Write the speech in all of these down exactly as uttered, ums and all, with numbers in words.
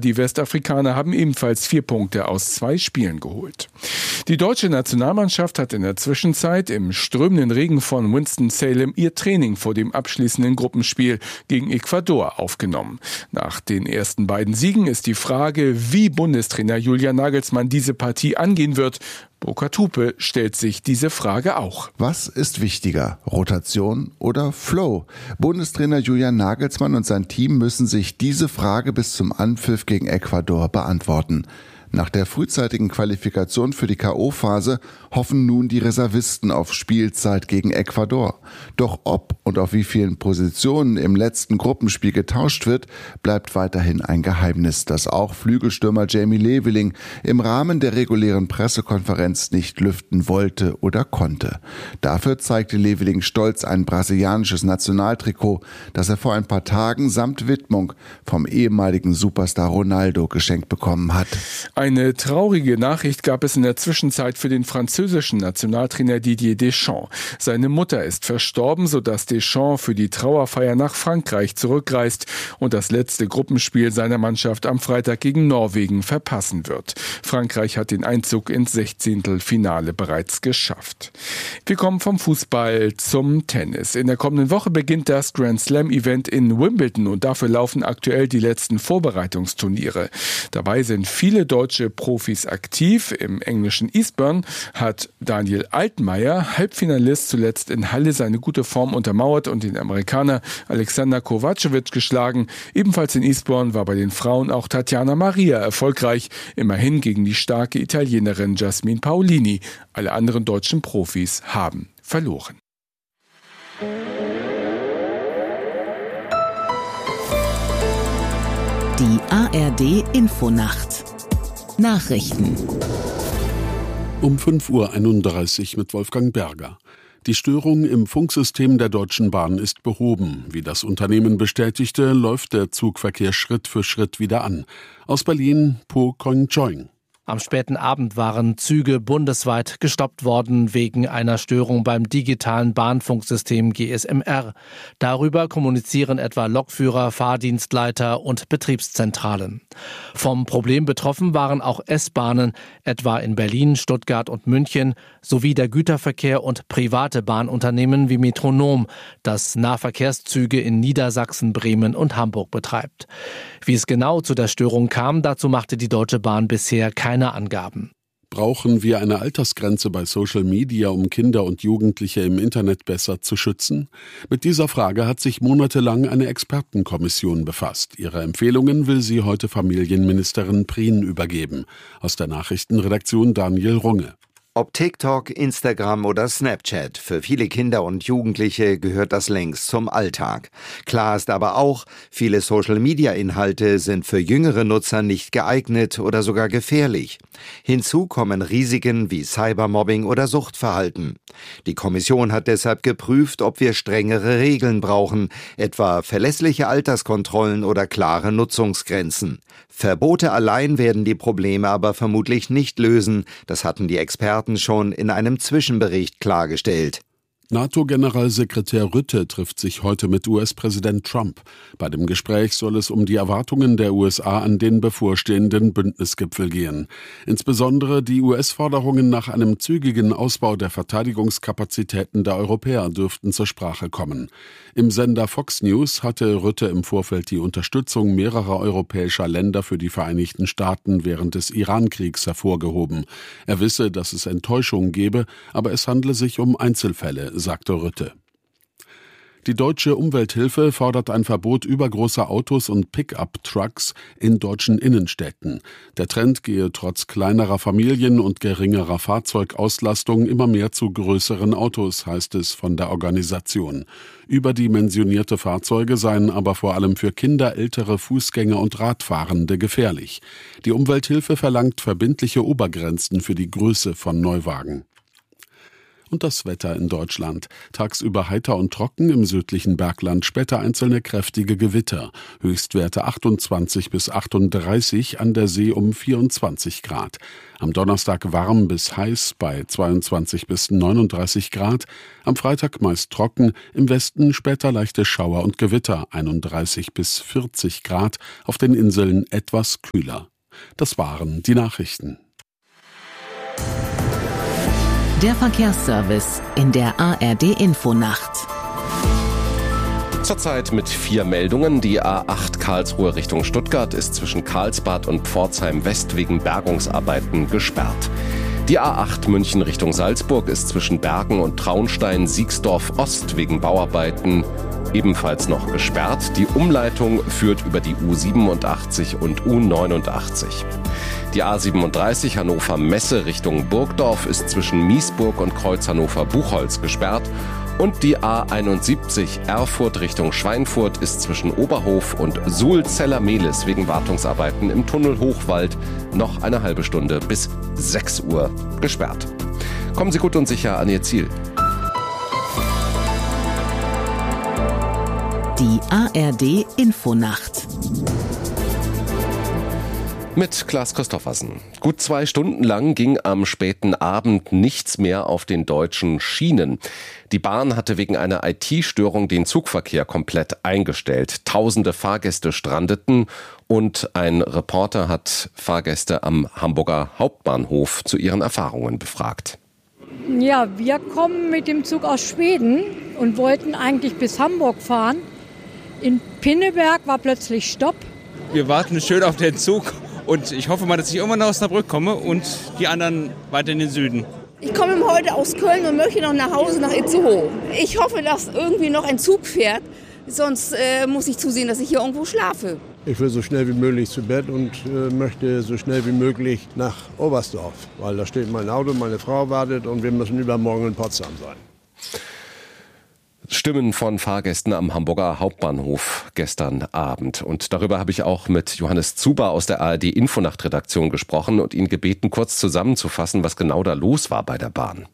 Die Westafrikaner haben ebenfalls vier Punkte aus zwei Spielen geholt. Die deutsche Nationalmannschaft hat in der Zwischenzeit im strömenden Regen von Winston-Salem ihr Training vor dem abschließenden Gruppenspiel gegen Ecuador aufgenommen. Nach den ersten beiden Siegen ist die Frage, wie Bundestrainer Julian Nagelsmann diese Partie angehen wird. Burkhard Hupe stellt sich diese Frage auch. Was ist wichtiger, Rotation oder Flow? Bundestrainer Julian Nagelsmann und sein Team müssen sich diese Frage bis zum Anpfiff gegen Ecuador beantworten. Nach der frühzeitigen Qualifikation für die K O-Phase hoffen nun die Reservisten auf Spielzeit gegen Ecuador. Doch ob und auf wie vielen Positionen im letzten Gruppenspiel getauscht wird, bleibt weiterhin ein Geheimnis, das auch Flügelstürmer Jamie Leveling im Rahmen der regulären Pressekonferenz nicht lüften wollte oder konnte. Dafür zeigte Leveling stolz ein brasilianisches Nationaltrikot, das er vor ein paar Tagen samt Widmung vom ehemaligen Superstar Ronaldo geschenkt bekommen hat. Eine traurige Nachricht gab es in der Zwischenzeit für den französischen Nationaltrainer Didier Deschamps. Seine Mutter ist verstorben, sodass Deschamps für die Trauerfeier nach Frankreich zurückreist und das letzte Gruppenspiel seiner Mannschaft am Freitag gegen Norwegen verpassen wird. Frankreich hat den Einzug ins Sechzehntelfinale bereits geschafft. Wir kommen vom Fußball zum Tennis. In der kommenden Woche beginnt das Grand Slam Event in Wimbledon und dafür laufen aktuell die letzten Vorbereitungsturniere. Dabei sind viele deutsche Profis aktiv. Im englischen Eastbourne hat Daniel Altmaier, Halbfinalist, zuletzt in Halle seine gute Form untermauert und den Amerikaner Alexander Kovacevic geschlagen. Ebenfalls in Eastbourne war bei den Frauen auch Tatjana Maria erfolgreich, immerhin gegen die starke Italienerin Jasmine Paolini. Alle anderen deutschen Profis haben verloren. Die A R D Infonacht. Nachrichten. Um fünf Uhr einunddreißig mit Wolfgang Berger. Die Störung im Funksystem der Deutschen Bahn ist behoben. Wie das Unternehmen bestätigte, läuft der Zugverkehr Schritt für Schritt wieder an. Aus Berlin, Po Kong-Choing. Am späten Abend waren Züge bundesweit gestoppt worden wegen einer Störung beim digitalen Bahnfunksystem G S M R. Darüber kommunizieren etwa Lokführer, Fahrdienstleiter und Betriebszentralen. Vom Problem betroffen waren auch S-Bahnen, etwa in Berlin, Stuttgart und München, sowie der Güterverkehr und private Bahnunternehmen wie Metronom, das Nahverkehrszüge in Niedersachsen, Bremen und Hamburg betreibt. Wie es genau zu der Störung kam, dazu machte die Deutsche Bahn bisher keine Angaben. Brauchen wir eine Altersgrenze bei Social Media, um Kinder und Jugendliche im Internet besser zu schützen? Mit dieser Frage hat sich monatelang eine Expertenkommission befasst. Ihre Empfehlungen will sie heute Familienministerin Prien übergeben. Aus der Nachrichtenredaktion Daniel Runge. Ob TikTok, Instagram oder Snapchat, für viele Kinder und Jugendliche gehört das längst zum Alltag. Klar ist aber auch, viele Social-Media-Inhalte sind für jüngere Nutzer nicht geeignet oder sogar gefährlich. Hinzu kommen Risiken wie Cybermobbing oder Suchtverhalten. Die Kommission hat deshalb geprüft, ob wir strengere Regeln brauchen, etwa verlässliche Alterskontrollen oder klare Nutzungsgrenzen. Verbote allein werden die Probleme aber vermutlich nicht lösen, das hatten die Experten schon in einem Zwischenbericht klargestellt. NATO-Generalsekretär Rutte trifft sich heute mit U S-Präsident Trump. Bei dem Gespräch soll es um die Erwartungen der U S A an den bevorstehenden Bündnisgipfel gehen. Insbesondere die U S-Forderungen nach einem zügigen Ausbau der Verteidigungskapazitäten der Europäer dürften zur Sprache kommen. Im Sender Fox News hatte Rutte im Vorfeld die Unterstützung mehrerer europäischer Länder für die Vereinigten Staaten während des Iran-Kriegs hervorgehoben. Er wisse, dass es Enttäuschung gebe, aber es handle sich um Einzelfälle, sagte Rutte. Die Deutsche Umwelthilfe fordert ein Verbot übergroßer Autos und Pickup-Trucks in deutschen Innenstädten. Der Trend gehe trotz kleinerer Familien und geringerer Fahrzeugauslastung immer mehr zu größeren Autos, heißt es von der Organisation. Überdimensionierte Fahrzeuge seien aber vor allem für Kinder, ältere Fußgänger und Radfahrende gefährlich. Die Umwelthilfe verlangt verbindliche Obergrenzen für die Größe von Neuwagen. Und das Wetter in Deutschland. Tagsüber heiter und trocken, im südlichen Bergland später einzelne kräftige Gewitter. Höchstwerte achtundzwanzig bis achtunddreißig, an der See um vierundzwanzig Grad. Am Donnerstag warm bis heiß bei zweiundzwanzig bis neununddreißig Grad. Am Freitag meist trocken, im Westen später leichte Schauer und Gewitter, einunddreißig bis vierzig Grad, auf den Inseln etwas kühler. Das waren die Nachrichten. Der Verkehrsservice in der A R D-Infonacht. Zurzeit mit vier Meldungen. Die A acht Karlsruhe Richtung Stuttgart ist zwischen Karlsbad und Pforzheim West wegen Bergungsarbeiten gesperrt. Die A acht München Richtung Salzburg ist zwischen Bergen und Traunstein Siegsdorf Ost wegen Bauarbeiten ebenfalls noch gesperrt. Die Umleitung führt über die U siebenundachtzig und U neunundachtzig. Die A siebenunddreißig Hannover-Messe Richtung Burgdorf ist zwischen Miesburg und Kreuz Hannover-Buchholz gesperrt. Und die A einundsiebzig Erfurt Richtung Schweinfurt ist zwischen Oberhof und Suhl-Zeller-Mehlis wegen Wartungsarbeiten im Tunnel Hochwald noch eine halbe Stunde bis sechs Uhr gesperrt. Kommen Sie gut und sicher an Ihr Ziel. Die A R D-Infonacht. Mit Klaas Christoffersen. Gut zwei Stunden lang ging am späten Abend nichts mehr auf den deutschen Schienen. Die Bahn hatte wegen einer I T-Störung den Zugverkehr komplett eingestellt. Tausende Fahrgäste strandeten und ein Reporter hat Fahrgäste am Hamburger Hauptbahnhof zu ihren Erfahrungen befragt. Ja, wir kommen mit dem Zug aus Schweden und wollten eigentlich bis Hamburg fahren. In Pinneberg war plötzlich Stopp. Wir warten schön auf den Zug. Und ich hoffe mal, dass ich irgendwann nach Osnabrück komme und die anderen weiter in den Süden. Ich komme heute aus Köln und möchte noch nach Hause nach Itzehoe. Ich hoffe, dass irgendwie noch ein Zug fährt, sonst äh, muss ich zusehen, dass ich hier irgendwo schlafe. Ich will so schnell wie möglich zu Bett und äh, möchte so schnell wie möglich nach Oberstdorf, weil da steht mein Auto, meine Frau wartet und wir müssen übermorgen in Potsdam sein. Stimmen von Fahrgästen am Hamburger Hauptbahnhof gestern Abend. Und darüber habe ich auch mit Johannes Zuber aus der A R D-Infonacht-Redaktion gesprochen und ihn gebeten, kurz zusammenzufassen, was genau da los war bei der Bahn.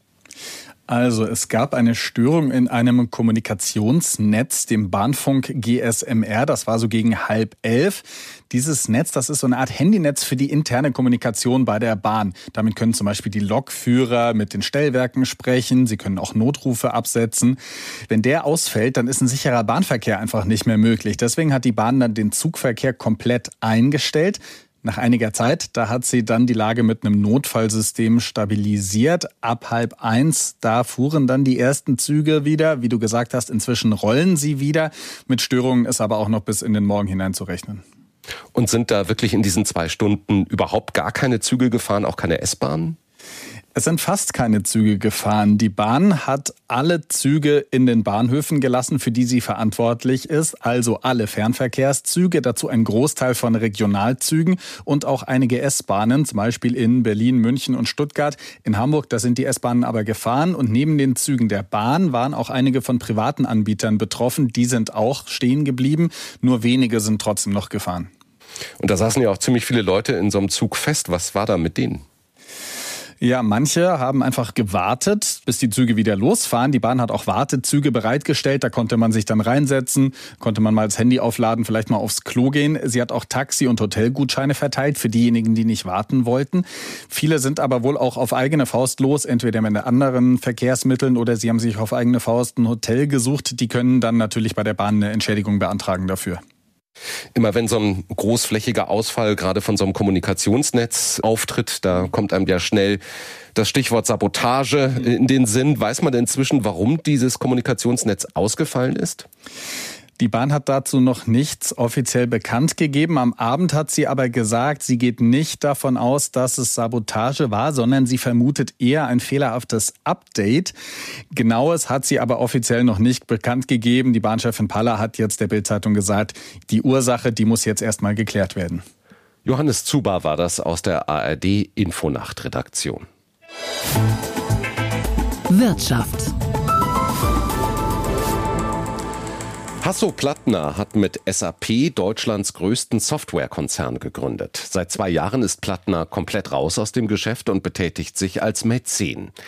Also es gab eine Störung in einem Kommunikationsnetz, dem Bahnfunk G S M R. Das war so gegen halb elf. Dieses Netz, das ist so eine Art Handynetz für die interne Kommunikation bei der Bahn. Damit können zum Beispiel die Lokführer mit den Stellwerken sprechen. Sie können auch Notrufe absetzen. Wenn der ausfällt, dann ist ein sicherer Bahnverkehr einfach nicht mehr möglich. Deswegen hat die Bahn dann den Zugverkehr komplett eingestellt. Nach einiger Zeit, da hat sie dann die Lage mit einem Notfallsystem stabilisiert. Ab halb eins, da fuhren dann die ersten Züge wieder. Wie du gesagt hast, inzwischen rollen sie wieder. Mit Störungen ist aber auch noch bis in den Morgen hinein zu rechnen. Und sind da wirklich in diesen zwei Stunden überhaupt gar keine Züge gefahren, auch keine S-Bahnen? Es sind fast keine Züge gefahren. Die Bahn hat alle Züge in den Bahnhöfen gelassen, für die sie verantwortlich ist. Also alle Fernverkehrszüge, dazu ein Großteil von Regionalzügen und auch einige S-Bahnen, zum Beispiel in Berlin, München und Stuttgart. In Hamburg, da sind die S-Bahnen aber gefahren. Und neben den Zügen der Bahn waren auch einige von privaten Anbietern betroffen. Die sind auch stehen geblieben. Nur wenige sind trotzdem noch gefahren. Und da saßen ja auch ziemlich viele Leute in so einem Zug fest. Was war da mit denen? Ja, manche haben einfach gewartet, bis die Züge wieder losfahren. Die Bahn hat auch Wartezüge bereitgestellt. Da konnte man sich dann reinsetzen, konnte man mal das Handy aufladen, vielleicht mal aufs Klo gehen. Sie hat auch Taxi- und Hotelgutscheine verteilt für diejenigen, die nicht warten wollten. Viele sind aber wohl auch auf eigene Faust los, entweder mit anderen Verkehrsmitteln oder sie haben sich auf eigene Faust ein Hotel gesucht. Die können dann natürlich bei der Bahn eine Entschädigung beantragen dafür. Immer wenn so ein großflächiger Ausfall gerade von so einem Kommunikationsnetz auftritt, da kommt einem ja schnell das Stichwort Sabotage in den Sinn. Weiß man denn inzwischen, warum dieses Kommunikationsnetz ausgefallen ist? Die Bahn hat dazu noch nichts offiziell bekannt gegeben. Am Abend hat sie aber gesagt, sie geht nicht davon aus, dass es Sabotage war, sondern sie vermutet eher ein fehlerhaftes Update. Genaues hat sie aber offiziell noch nicht bekannt gegeben. Die Bahnchefin Paller hat jetzt der Bild-Zeitung gesagt, die Ursache, die muss jetzt erstmal geklärt werden. Johannes Zuber war das aus der A R D-Infonacht-Redaktion. Wirtschaft. Hasso-Plattner hat mit S A P Deutschlands größten Softwarekonzern gegründet. Seit zwei Jahren ist Plattner komplett raus aus dem Geschäft und betätigt sich als Mäzen.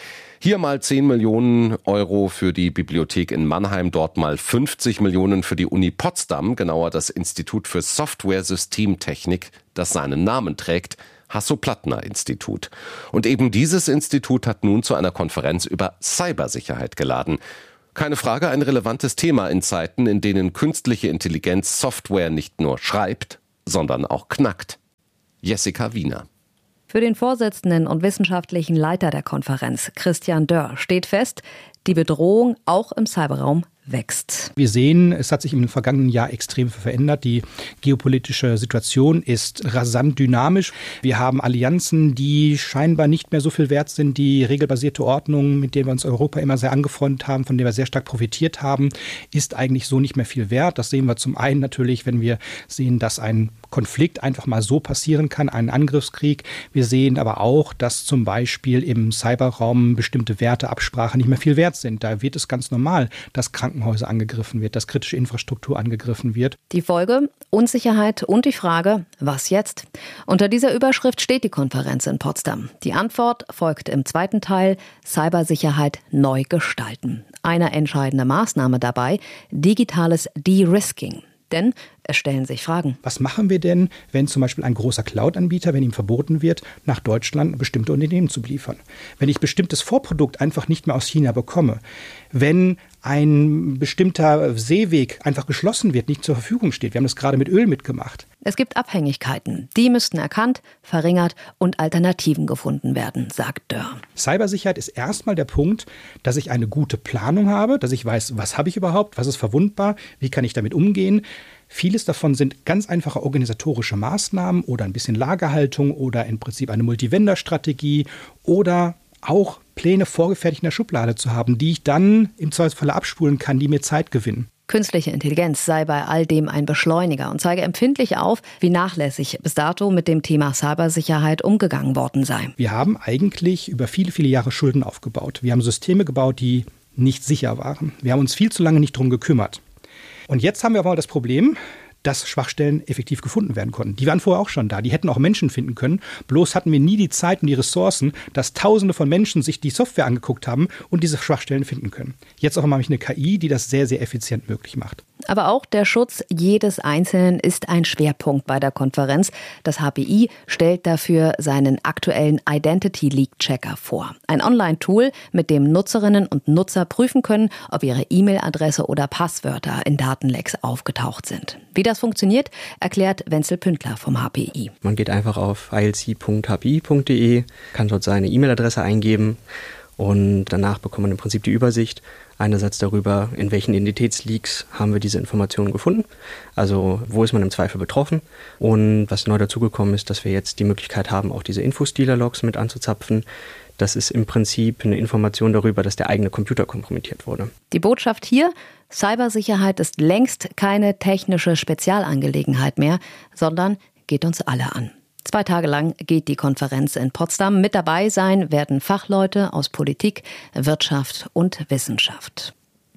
Hier mal zehn Millionen Euro für die Bibliothek in Mannheim, dort mal fünfzig Millionen für die Uni Potsdam, genauer das Institut für Software-Systemtechnik, das seinen Namen trägt, Hasso-Plattner-Institut. Und eben dieses Institut hat nun zu einer Konferenz über Cybersicherheit geladen. Keine Frage, ein relevantes Thema in Zeiten, in denen künstliche Intelligenz Software nicht nur schreibt, sondern auch knackt. Jessica Wiener. Für den Vorsitzenden und wissenschaftlichen Leiter der Konferenz, Christian Dörr, steht fest, die Bedrohung auch im Cyberraum wächst. Wir sehen, es hat sich im vergangenen Jahr extrem verändert. Die geopolitische Situation ist rasant dynamisch. Wir haben Allianzen, die scheinbar nicht mehr so viel wert sind. Die regelbasierte Ordnung, mit der wir uns Europa immer sehr angefreundet haben, von der wir sehr stark profitiert haben, ist eigentlich so nicht mehr viel wert. Das sehen wir zum einen natürlich, wenn wir sehen, dass ein Konflikt einfach mal so passieren kann, ein Angriffskrieg. Wir sehen aber auch, dass zum Beispiel im Cyberraum bestimmte Werteabsprachen nicht mehr viel wert sind. Da wird es ganz normal, dass Krankenhäuser angegriffen wird, dass kritische Infrastruktur angegriffen wird. Die Folge: Unsicherheit und die Frage, was jetzt? Unter dieser Überschrift steht die Konferenz in Potsdam. Die Antwort folgt im zweiten Teil: Cybersicherheit neu gestalten. Eine entscheidende Maßnahme dabei: digitales De-Risking. Denn es stellen sich Fragen. Was machen wir denn, wenn zum Beispiel ein großer Cloud-Anbieter, wenn ihm verboten wird, nach Deutschland bestimmte Unternehmen zu liefern? Wenn ich bestimmtes Vorprodukt einfach nicht mehr aus China bekomme? Wenn ein bestimmter Seeweg einfach geschlossen wird, nicht zur Verfügung steht? Wir haben das gerade mit Öl mitgemacht. Es gibt Abhängigkeiten. Die müssten erkannt, verringert und Alternativen gefunden werden, sagt Dörr. Cybersicherheit ist erstmal der Punkt, dass ich eine gute Planung habe, dass ich weiß, was habe ich überhaupt, was ist verwundbar, wie kann ich damit umgehen. Vieles davon sind ganz einfache organisatorische Maßnahmen oder ein bisschen Lagerhaltung oder im Prinzip eine Multivendor-Strategie oder auch Pläne vorgefertigt in der Schublade zu haben, die ich dann im Zweifelsfalle abspulen kann, die mir Zeit gewinnen. Künstliche Intelligenz sei bei all dem ein Beschleuniger und zeige empfindlich auf, wie nachlässig bis dato mit dem Thema Cybersicherheit umgegangen worden sei. Wir haben eigentlich über viele, viele Jahre Schulden aufgebaut. Wir haben Systeme gebaut, die nicht sicher waren. Wir haben uns viel zu lange nicht darum gekümmert. Und jetzt haben wir aber das Problem, dass Schwachstellen effektiv gefunden werden konnten. Die waren vorher auch schon da. Die hätten auch Menschen finden können. Bloß hatten wir nie die Zeit und die Ressourcen, dass Tausende von Menschen sich die Software angeguckt haben und diese Schwachstellen finden können. Jetzt auch einmal eine K I, die das sehr, sehr effizient möglich macht. Aber auch der Schutz jedes Einzelnen ist ein Schwerpunkt bei der Konferenz. Das H P I stellt dafür seinen aktuellen Identity Leak Checker vor. Ein Online-Tool, mit dem Nutzerinnen und Nutzer prüfen können, ob ihre E-Mail-Adresse oder Passwörter in Datenlecks aufgetaucht sind. Wie das funktioniert, erklärt Wenzel Pündler vom H P I. Man geht einfach auf i l c punkt h p i punkt d e, kann dort seine E-Mail-Adresse eingeben und danach bekommt man im Prinzip die Übersicht. Einerseits darüber, in welchen Identitätsleaks haben wir diese Informationen gefunden, also wo ist man im Zweifel betroffen. Und was neu dazugekommen ist, dass wir jetzt die Möglichkeit haben, auch diese Infostealer-Logs mit anzuzapfen. Das ist im Prinzip eine Information darüber, dass der eigene Computer kompromittiert wurde. Die Botschaft hier: Cybersicherheit ist längst keine technische Spezialangelegenheit mehr, sondern geht uns alle an. Zwei Tage lang geht die Konferenz in Potsdam. Mit dabei sein werden Fachleute aus Politik, Wirtschaft und Wissenschaft.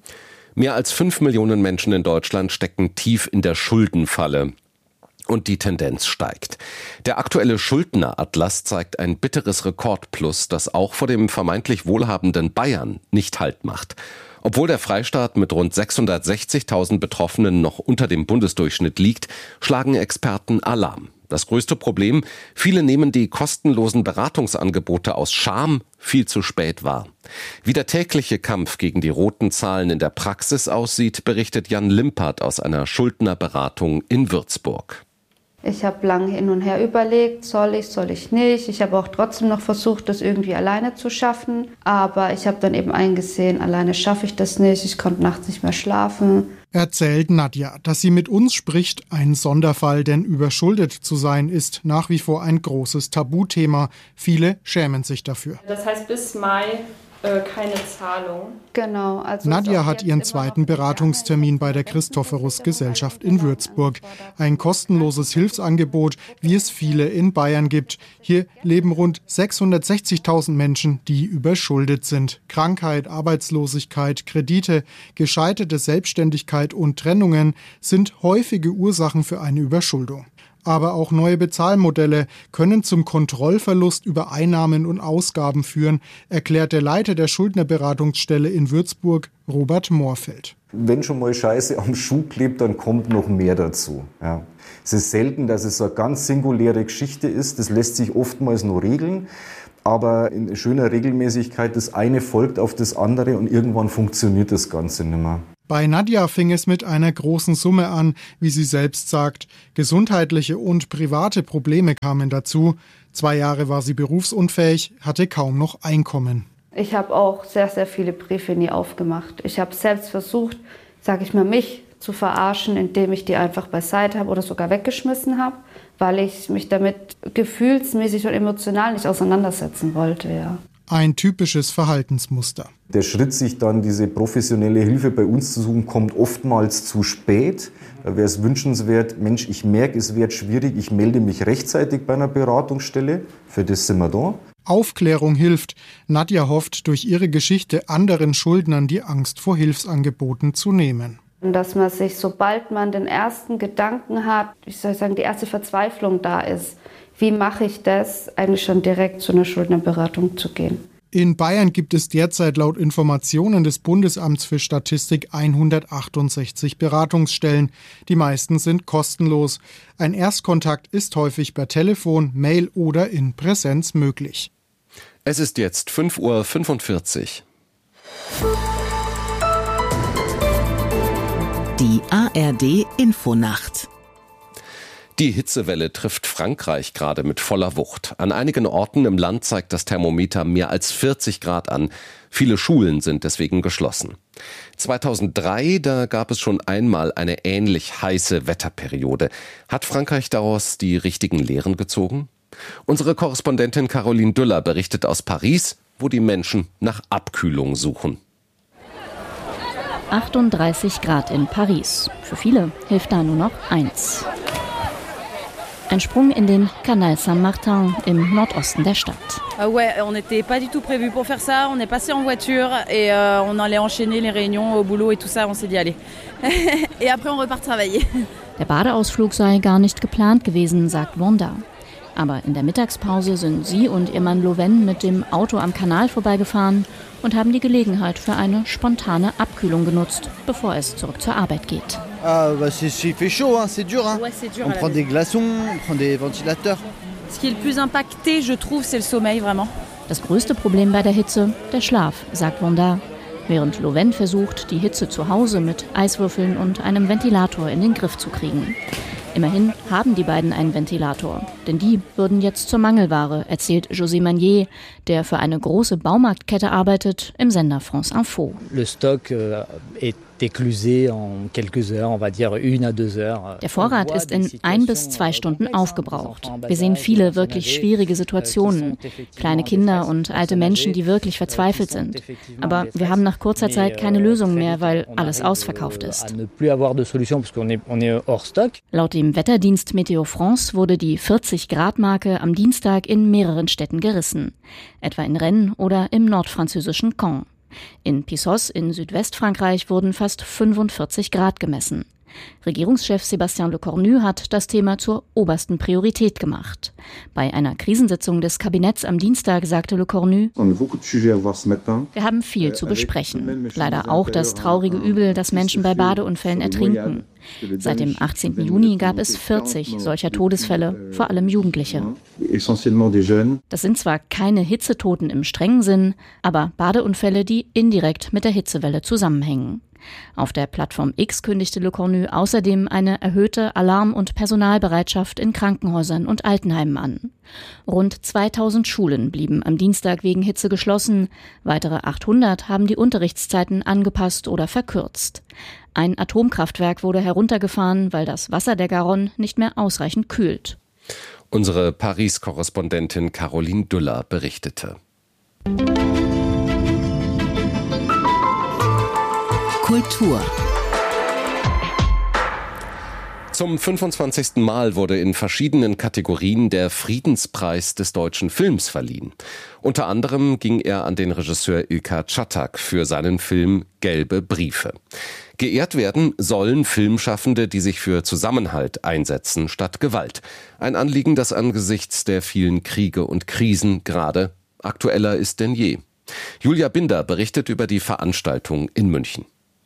Mehr als fünf Millionen Menschen in Deutschland stecken tief in der Schuldenfalle. Und die Tendenz steigt. Der aktuelle Schuldneratlas zeigt ein bitteres Rekordplus, das auch vor dem vermeintlich wohlhabenden Bayern nicht Halt macht. Obwohl der Freistaat mit rund sechshundertsechzigtausend Betroffenen noch unter dem Bundesdurchschnitt liegt, schlagen Experten Alarm. Das größte Problem: Viele nehmen die kostenlosen Beratungsangebote aus Scham viel zu spät wahr. Wie der tägliche Kampf gegen die roten Zahlen in der Praxis aussieht, berichtet Jan Limpert aus einer Schuldnerberatung in Würzburg. Ich habe lange hin und her überlegt, soll ich, soll ich nicht. Ich habe auch trotzdem noch versucht, das irgendwie alleine zu schaffen. Aber ich habe dann eben eingesehen, alleine schaffe ich das nicht. Ich konnte nachts nicht mehr schlafen. Erzählt Nadja, dass sie mit uns spricht, ein Sonderfall, denn überschuldet zu sein ist nach wie vor ein großes Tabuthema. Viele schämen sich dafür. Das heißt, bis Mai äh, keine Zahlung. Genau. Also Nadja hat ihren zweiten Beratungstermin bei der Christophorus Gesellschaft in Würzburg. Ein kostenloses Hilfsangebot, wie es viele in Bayern gibt. Hier leben rund sechshundertsechzigtausend Menschen, die überschuldet sind. Krankheit, Arbeitslosigkeit, Kredite, gescheiterte Selbstständigkeit und Trennungen sind häufige Ursachen für eine Überschuldung. Aber auch neue Bezahlmodelle können zum Kontrollverlust über Einnahmen und Ausgaben führen, erklärt der Leiter der Schuldnerberatungsstelle in Würzburg, Robert Moorfeld. Wenn schon mal Scheiße am Schuh klebt, dann kommt noch mehr dazu. Ja. Es ist selten, dass es so eine ganz singuläre Geschichte ist. Das lässt sich oftmals nur regeln. Aber in schöner Regelmäßigkeit, das eine folgt auf das andere und irgendwann funktioniert das Ganze nicht mehr. Bei Nadja fing es mit einer großen Summe an, wie sie selbst sagt. Gesundheitliche und private Probleme kamen dazu. Zwei Jahre war sie berufsunfähig, hatte kaum noch Einkommen. Ich habe auch sehr, sehr viele Briefe nie aufgemacht. Ich habe selbst versucht, sage ich mal, mich zu verarschen, indem ich die einfach beiseite habe oder sogar weggeschmissen habe, weil ich mich damit gefühlsmäßig und emotional nicht auseinandersetzen wollte. Ja. Ein typisches Verhaltensmuster. Der Schritt, sich dann diese professionelle Hilfe bei uns zu suchen, kommt oftmals zu spät. Da wäre es wünschenswert, Mensch, ich merke, es wird schwierig, ich melde mich rechtzeitig bei einer Beratungsstelle, für das sind wir da. Aufklärung hilft. Nadja hofft, durch ihre Geschichte anderen Schuldnern die Angst vor Hilfsangeboten zu nehmen. Dass man sich, sobald man den ersten Gedanken hat, ich soll sagen, die erste Verzweiflung da ist, wie mache ich das, eigentlich schon direkt zu einer Schuldnerberatung zu gehen. In Bayern gibt es derzeit laut Informationen des Bundesamts für Statistik hundertachtundsechzig Beratungsstellen. Die meisten sind kostenlos. Ein Erstkontakt ist häufig per Telefon, Mail oder in Präsenz möglich. Es ist jetzt fünf Uhr fünfundvierzig. Die A R D Infonacht. Die Hitzewelle trifft Frankreich gerade mit voller Wucht. An einigen Orten im Land zeigt das Thermometer mehr als vierzig Grad an. Viele Schulen sind deswegen geschlossen. zweitausenddrei, da gab es schon einmal eine ähnlich heiße Wetterperiode. Hat Frankreich daraus die richtigen Lehren gezogen? Unsere Korrespondentin Caroline Düller berichtet aus Paris, wo die Menschen nach Abkühlung suchen. achtunddreißig Grad in Paris. Für viele hilft da nur noch eins. Ein Sprung in den Canal Saint-Martin im Nordosten der Stadt. Ouais, on n'était pas du tout prévu pour faire ça. On est passé en voiture et euh, on allait enchaîner les réunions au boulot et tout ça. On s'est dit allez. Et après on repart travailler. Der Badeausflug sei gar nicht geplant gewesen, sagt Wanda. Aber in der Mittagspause sind sie und ihr Mann Loven mit dem Auto am Kanal vorbeigefahren und haben die Gelegenheit für eine spontane Abkühlung genutzt, bevor es zurück zur Arbeit geht. Ah, bah c'est, c'est fait chaud, hein, c'est dur, hein. Ouais, c'est dur. On prend des glaçons, on prend des ventilateurs. Ce qui est le plus impacté, je trouve, c'est le sommeil, vraiment. Das größte Problem bei der Hitze, der Schlaf, sagt Wanda. Während Loven versucht, die Hitze zu Hause mit Eiswürfeln und einem Ventilator in den Griff zu kriegen. Immerhin haben die beiden einen Ventilator, denn die würden jetzt zur Mangelware, erzählt José Magnier, der für eine große Baumarktkette arbeitet, im Sender France Info. Le stock est éclusé en quelques heures, on va dire une à deux heures. Der Vorrat ist in ein bis zwei Stunden aufgebraucht. Wir sehen viele wirklich schwierige Situationen. Kleine Kinder und alte Menschen, die wirklich verzweifelt sind. Aber wir haben nach kurzer Zeit keine Lösung mehr, weil alles ausverkauft ist. Laut dem Wetterdienst Météo France wurde die vierzig-Grad-Marke am Dienstag in mehreren Städten gerissen. Etwa in Rennes oder im nordfranzösischen Caen. In Pissos in Südwestfrankreich wurden fast fünfundvierzig Grad gemessen. Regierungschef Sébastien Lecornu hat das Thema zur obersten Priorität gemacht. Bei einer Krisensitzung des Kabinetts am Dienstag sagte Lecornu: Wir haben viel zu besprechen. Leider auch das traurige Übel, dass Menschen bei Badeunfällen ertrinken. Seit dem achtzehnten Juni gab es vierzig solcher Todesfälle, vor allem Jugendliche. Das sind zwar keine Hitzetoten im strengen Sinn, aber Badeunfälle, die indirekt mit der Hitzewelle zusammenhängen. Auf der Plattform X kündigte Lecornu außerdem eine erhöhte Alarm- und Personalbereitschaft in Krankenhäusern und Altenheimen an. Rund zweitausend Schulen blieben am Dienstag wegen Hitze geschlossen. Weitere achthundert haben die Unterrichtszeiten angepasst oder verkürzt. Ein Atomkraftwerk wurde heruntergefahren, weil das Wasser der Garonne nicht mehr ausreichend kühlt. Unsere Paris-Korrespondentin Caroline Düller berichtete. Kultur. Zum fünfundzwanzigsten Mal wurde in verschiedenen Kategorien der Friedenspreis des deutschen Films verliehen. Unter anderem ging er an den Regisseur Ilker Çatak für seinen Film Gelbe Briefe. Geehrt werden sollen Filmschaffende, die sich für Zusammenhalt einsetzen statt Gewalt. Ein Anliegen, das angesichts der vielen Kriege und Krisen gerade aktueller ist denn je. Julia Binder berichtet über die Veranstaltung in München.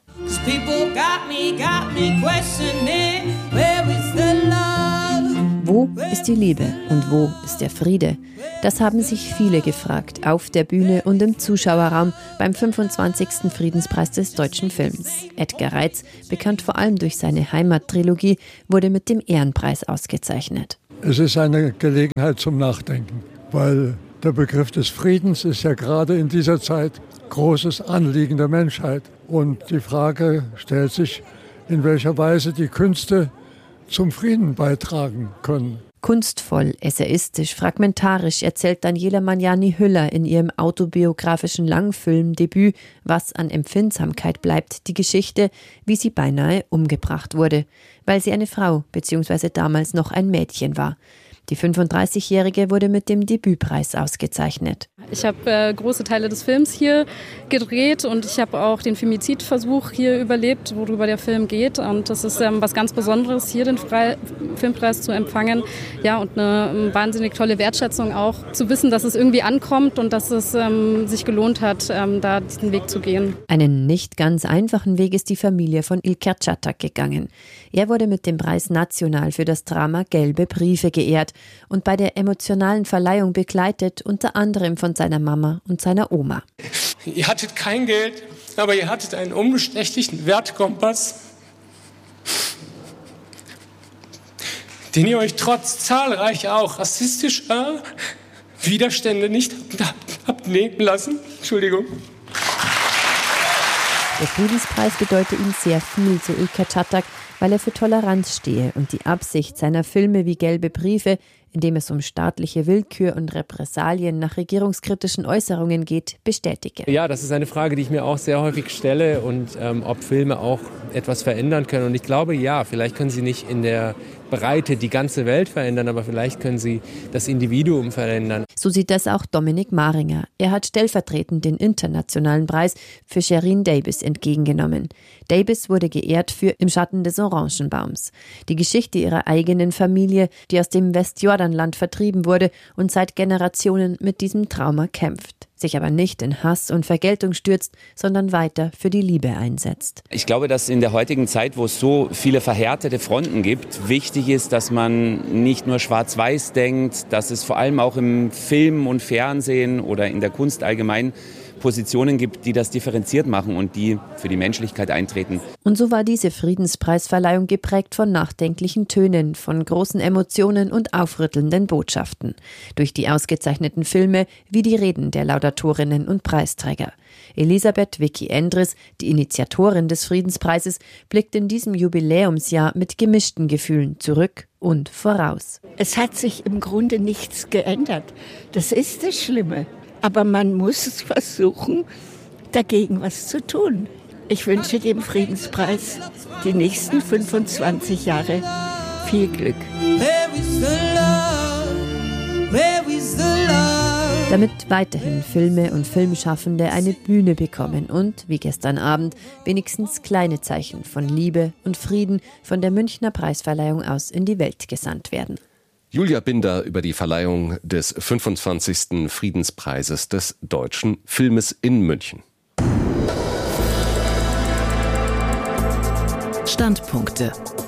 Wo ist die Liebe und wo ist der Friede? Das haben sich viele gefragt, auf der Bühne und im Zuschauerraum beim fünfundzwanzigsten Friedenspreis des deutschen Films. Edgar Reitz, bekannt vor allem durch seine Heimattrilogie, wurde mit dem Ehrenpreis ausgezeichnet. Es ist eine Gelegenheit zum Nachdenken, weil der Begriff des Friedens ist ja gerade in dieser Zeit großes Anliegen der Menschheit. Und die Frage stellt sich, in welcher Weise die Künste zum Frieden beitragen können. Kunstvoll, essayistisch, fragmentarisch erzählt Daniela Magnani-Hüller in ihrem autobiografischen Langfilmdebüt Was an Empfindsamkeit bleibt, die Geschichte, wie sie beinahe umgebracht wurde, weil sie eine Frau bzw. damals noch ein Mädchen war. Die fünfunddreißigjährige wurde mit dem Debütpreis ausgezeichnet. Ich habe äh, große Teile des Films hier gedreht und ich habe auch den Femizidversuch hier überlebt, worüber der Film geht. Und das ist ähm, was ganz Besonderes, hier den Fre- Filmpreis zu empfangen. Ja, und eine ähm, wahnsinnig tolle Wertschätzung auch, zu wissen, dass es irgendwie ankommt und dass es ähm, sich gelohnt hat, ähm, da diesen Weg zu gehen. Einen nicht ganz einfachen Weg ist die Familie von Ilker Çatak gegangen. Er wurde mit dem Preis national für das Drama Gelbe Briefe geehrt und bei der emotionalen Verleihung begleitet, unter anderem von seiner Mama und seiner Oma. Ihr hattet kein Geld, aber ihr hattet einen unbestechlichen Wertkompass, den ihr euch trotz zahlreicher, auch rassistischer Widerstände nicht habt nehmen lassen. Entschuldigung. Der Friedenspreis bedeutet ihm sehr viel, so Ilker Çatak, weil er für Toleranz stehe und die Absicht seiner Filme wie Gelbe Briefe, in dem es um staatliche Willkür und Repressalien nach regierungskritischen Äußerungen geht, bestätige. Ja, das ist eine Frage, die ich mir auch sehr häufig stelle und ähm, ob Filme auch etwas verändern können. Und ich glaube, ja, vielleicht können sie nicht in der Breite die ganze Welt verändern, aber vielleicht können sie das Individuum verändern. So sieht das auch Dominik Maringer. Er hat stellvertretend den internationalen Preis für Sherin Davis entgegengenommen. Davis wurde geehrt für Im Schatten des Orangenbaums. Die Geschichte ihrer eigenen Familie, die aus dem Westjordanland vertrieben wurde und seit Generationen mit diesem Trauma kämpft, sich aber nicht in Hass und Vergeltung stürzt, sondern weiter für die Liebe einsetzt. Ich glaube, dass in der heutigen Zeit, wo es so viele verhärtete Fronten gibt, wichtig ist, dass man nicht nur schwarz-weiß denkt, dass es vor allem auch im Film und Fernsehen oder in der Kunst allgemein Positionen gibt, die das differenziert machen und die für die Menschlichkeit eintreten. Und so war diese Friedenspreisverleihung geprägt von nachdenklichen Tönen, von großen Emotionen und aufrüttelnden Botschaften. Durch die ausgezeichneten Filme wie die Reden der Laudatorinnen und Preisträger. Elisabeth Vicky Endres, die Initiatorin des Friedenspreises, blickt in diesem Jubiläumsjahr mit gemischten Gefühlen zurück und voraus. Es hat sich im Grunde nichts geändert. Das ist das Schlimme. Aber man muss es versuchen, dagegen was zu tun. Ich wünsche dem Friedenspreis die nächsten fünfundzwanzig Jahre viel Glück. Damit weiterhin Filme und Filmschaffende eine Bühne bekommen und, wie gestern Abend, wenigstens kleine Zeichen von Liebe und Frieden von der Münchner Preisverleihung aus in die Welt gesandt werden. Julia Binder über die Verleihung des fünfundzwanzigsten Friedenspreises des deutschen Filmes in München. Standpunkte.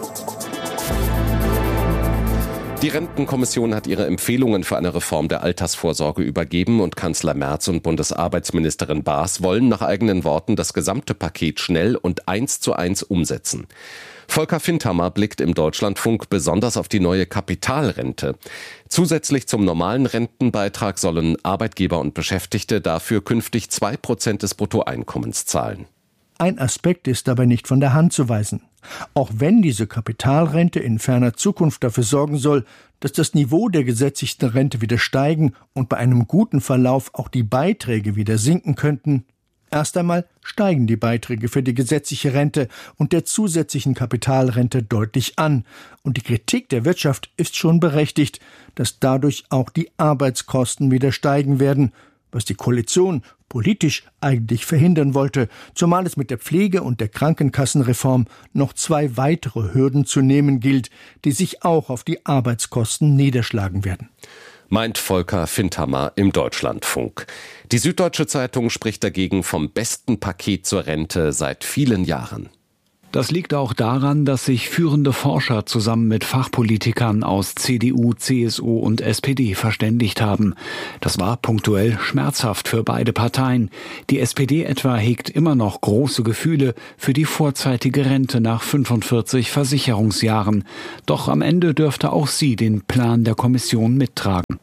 Die Rentenkommission hat ihre Empfehlungen für eine Reform der Altersvorsorge übergeben und Kanzler Merz und Bundesarbeitsministerin Baas wollen nach eigenen Worten das gesamte Paket schnell und eins zu eins umsetzen. Volker Findhammer blickt im Deutschlandfunk besonders auf die neue Kapitalrente. Zusätzlich zum normalen Rentenbeitrag sollen Arbeitgeber und Beschäftigte dafür künftig zwei Prozent des Bruttoeinkommens zahlen. Ein Aspekt ist dabei nicht von der Hand zu weisen. Auch wenn diese Kapitalrente in ferner Zukunft dafür sorgen soll, dass das Niveau der gesetzlichen Rente wieder steigen und bei einem guten Verlauf auch die Beiträge wieder sinken könnten, Erst einmal steigen die Beiträge für die gesetzliche Rente und der zusätzlichen Kapitalrente deutlich an. Und die Kritik der Wirtschaft ist schon berechtigt, dass dadurch auch die Arbeitskosten wieder steigen werden, was die Koalition politisch eigentlich verhindern wollte, zumal es mit der Pflege- und der Krankenkassenreform noch zwei weitere Hürden zu nehmen gilt, die sich auch auf die Arbeitskosten niederschlagen werden. Meint Volker Findhammer im Deutschlandfunk. Die Süddeutsche Zeitung spricht dagegen vom besten Paket zur Rente seit vielen Jahren. Das liegt auch daran, dass sich führende Forscher zusammen mit Fachpolitikern aus C D U, C S U und S P D verständigt haben. Das war punktuell schmerzhaft für beide Parteien. Die S P D etwa hegt immer noch große Gefühle für die vorzeitige Rente nach fünfundvierzig Versicherungsjahren. Doch am Ende dürfte auch sie den Plan der Kommission mittragen.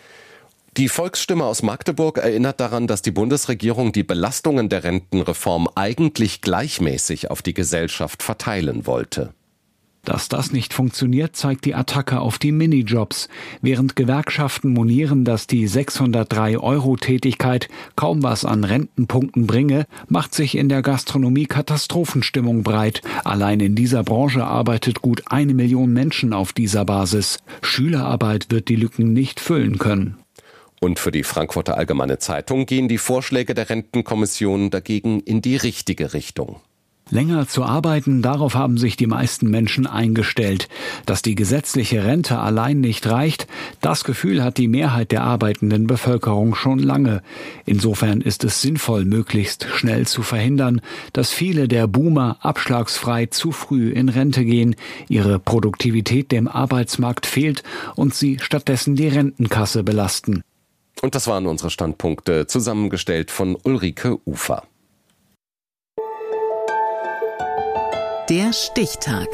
Die Volksstimme aus Magdeburg erinnert daran, dass die Bundesregierung die Belastungen der Rentenreform eigentlich gleichmäßig auf die Gesellschaft verteilen wollte. Dass das nicht funktioniert, zeigt die Attacke auf die Minijobs. Während Gewerkschaften monieren, dass die sechshundertdrei-Euro-Tätigkeit kaum was an Rentenpunkten bringe, macht sich in der Gastronomie Katastrophenstimmung breit. Allein in dieser Branche arbeitet gut eine Million Menschen auf dieser Basis. Schülerarbeit wird die Lücken nicht füllen können. Und für die Frankfurter Allgemeine Zeitung gehen die Vorschläge der Rentenkommission dagegen in die richtige Richtung. Länger zu arbeiten, darauf haben sich die meisten Menschen eingestellt. Dass die gesetzliche Rente allein nicht reicht, das Gefühl hat die Mehrheit der arbeitenden Bevölkerung schon lange. Insofern ist es sinnvoll, möglichst schnell zu verhindern, dass viele der Boomer abschlagsfrei zu früh in Rente gehen, ihre Produktivität dem Arbeitsmarkt fehlt und sie stattdessen die Rentenkasse belasten. Und das waren unsere Standpunkte, zusammengestellt von Ulrike Ufer. Der Stichtag.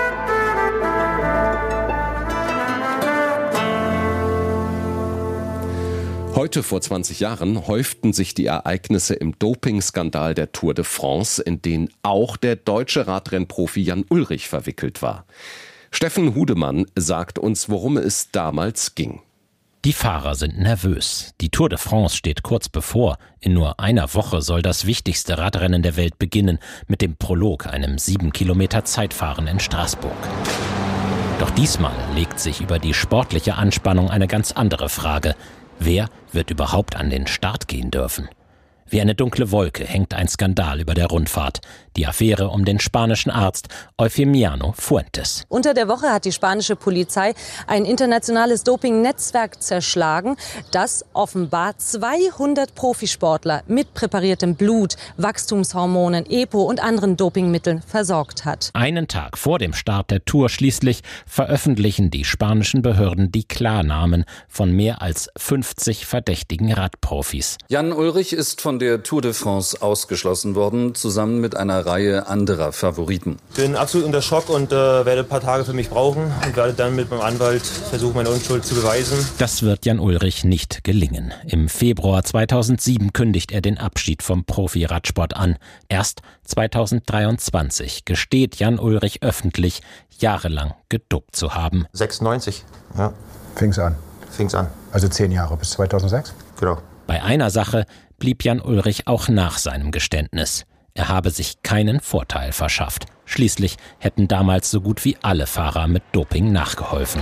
Heute vor zwanzig Jahren häuften sich die Ereignisse im Dopingskandal der Tour de France, in den auch der deutsche Radrennprofi Jan Ullrich verwickelt war. Steffen Hudemann sagt uns, worum es damals ging. Die Fahrer sind nervös. Die Tour de France steht kurz bevor. In nur einer Woche soll das wichtigste Radrennen der Welt beginnen, mit dem Prolog, einem sieben Kilometer Zeitfahren in Straßburg. Doch diesmal legt sich über die sportliche Anspannung eine ganz andere Frage. Wer wird überhaupt an den Start gehen dürfen? Wie eine dunkle Wolke hängt ein Skandal über der Rundfahrt. Die Affäre um den spanischen Arzt Eufemiano Fuentes. Unter der Woche hat die spanische Polizei ein internationales Doping-Netzwerk zerschlagen, das offenbar zweihundert Profisportler mit präpariertem Blut, Wachstumshormonen, EPO und anderen Dopingmitteln versorgt hat. Einen Tag vor dem Start der Tour schließlich veröffentlichen die spanischen Behörden die Klarnamen von mehr als fünfzig verdächtigen Radprofis. Jan Ullrich ist von der Tour de France ausgeschlossen worden, zusammen mit einer Reihe anderer Favoriten. Ich bin absolut unter Schock und äh, werde ein paar Tage für mich brauchen und werde dann mit meinem Anwalt versuchen, meine Unschuld zu beweisen. Das wird Jan Ullrich nicht gelingen. Im Februar zweitausendsieben kündigt er den Abschied vom Profi-Radsport an. Erst zweitausenddreiundzwanzig gesteht Jan Ullrich öffentlich, jahrelang gedopt zu haben. sechsundneunzig, ja. Fing's an. Fing's an. Also zehn Jahre bis zweitausendsechs? Genau. Bei einer Sache blieb Jan Ullrich auch nach seinem Geständnis. Er habe sich keinen Vorteil verschafft. Schließlich hätten damals so gut wie alle Fahrer mit Doping nachgeholfen.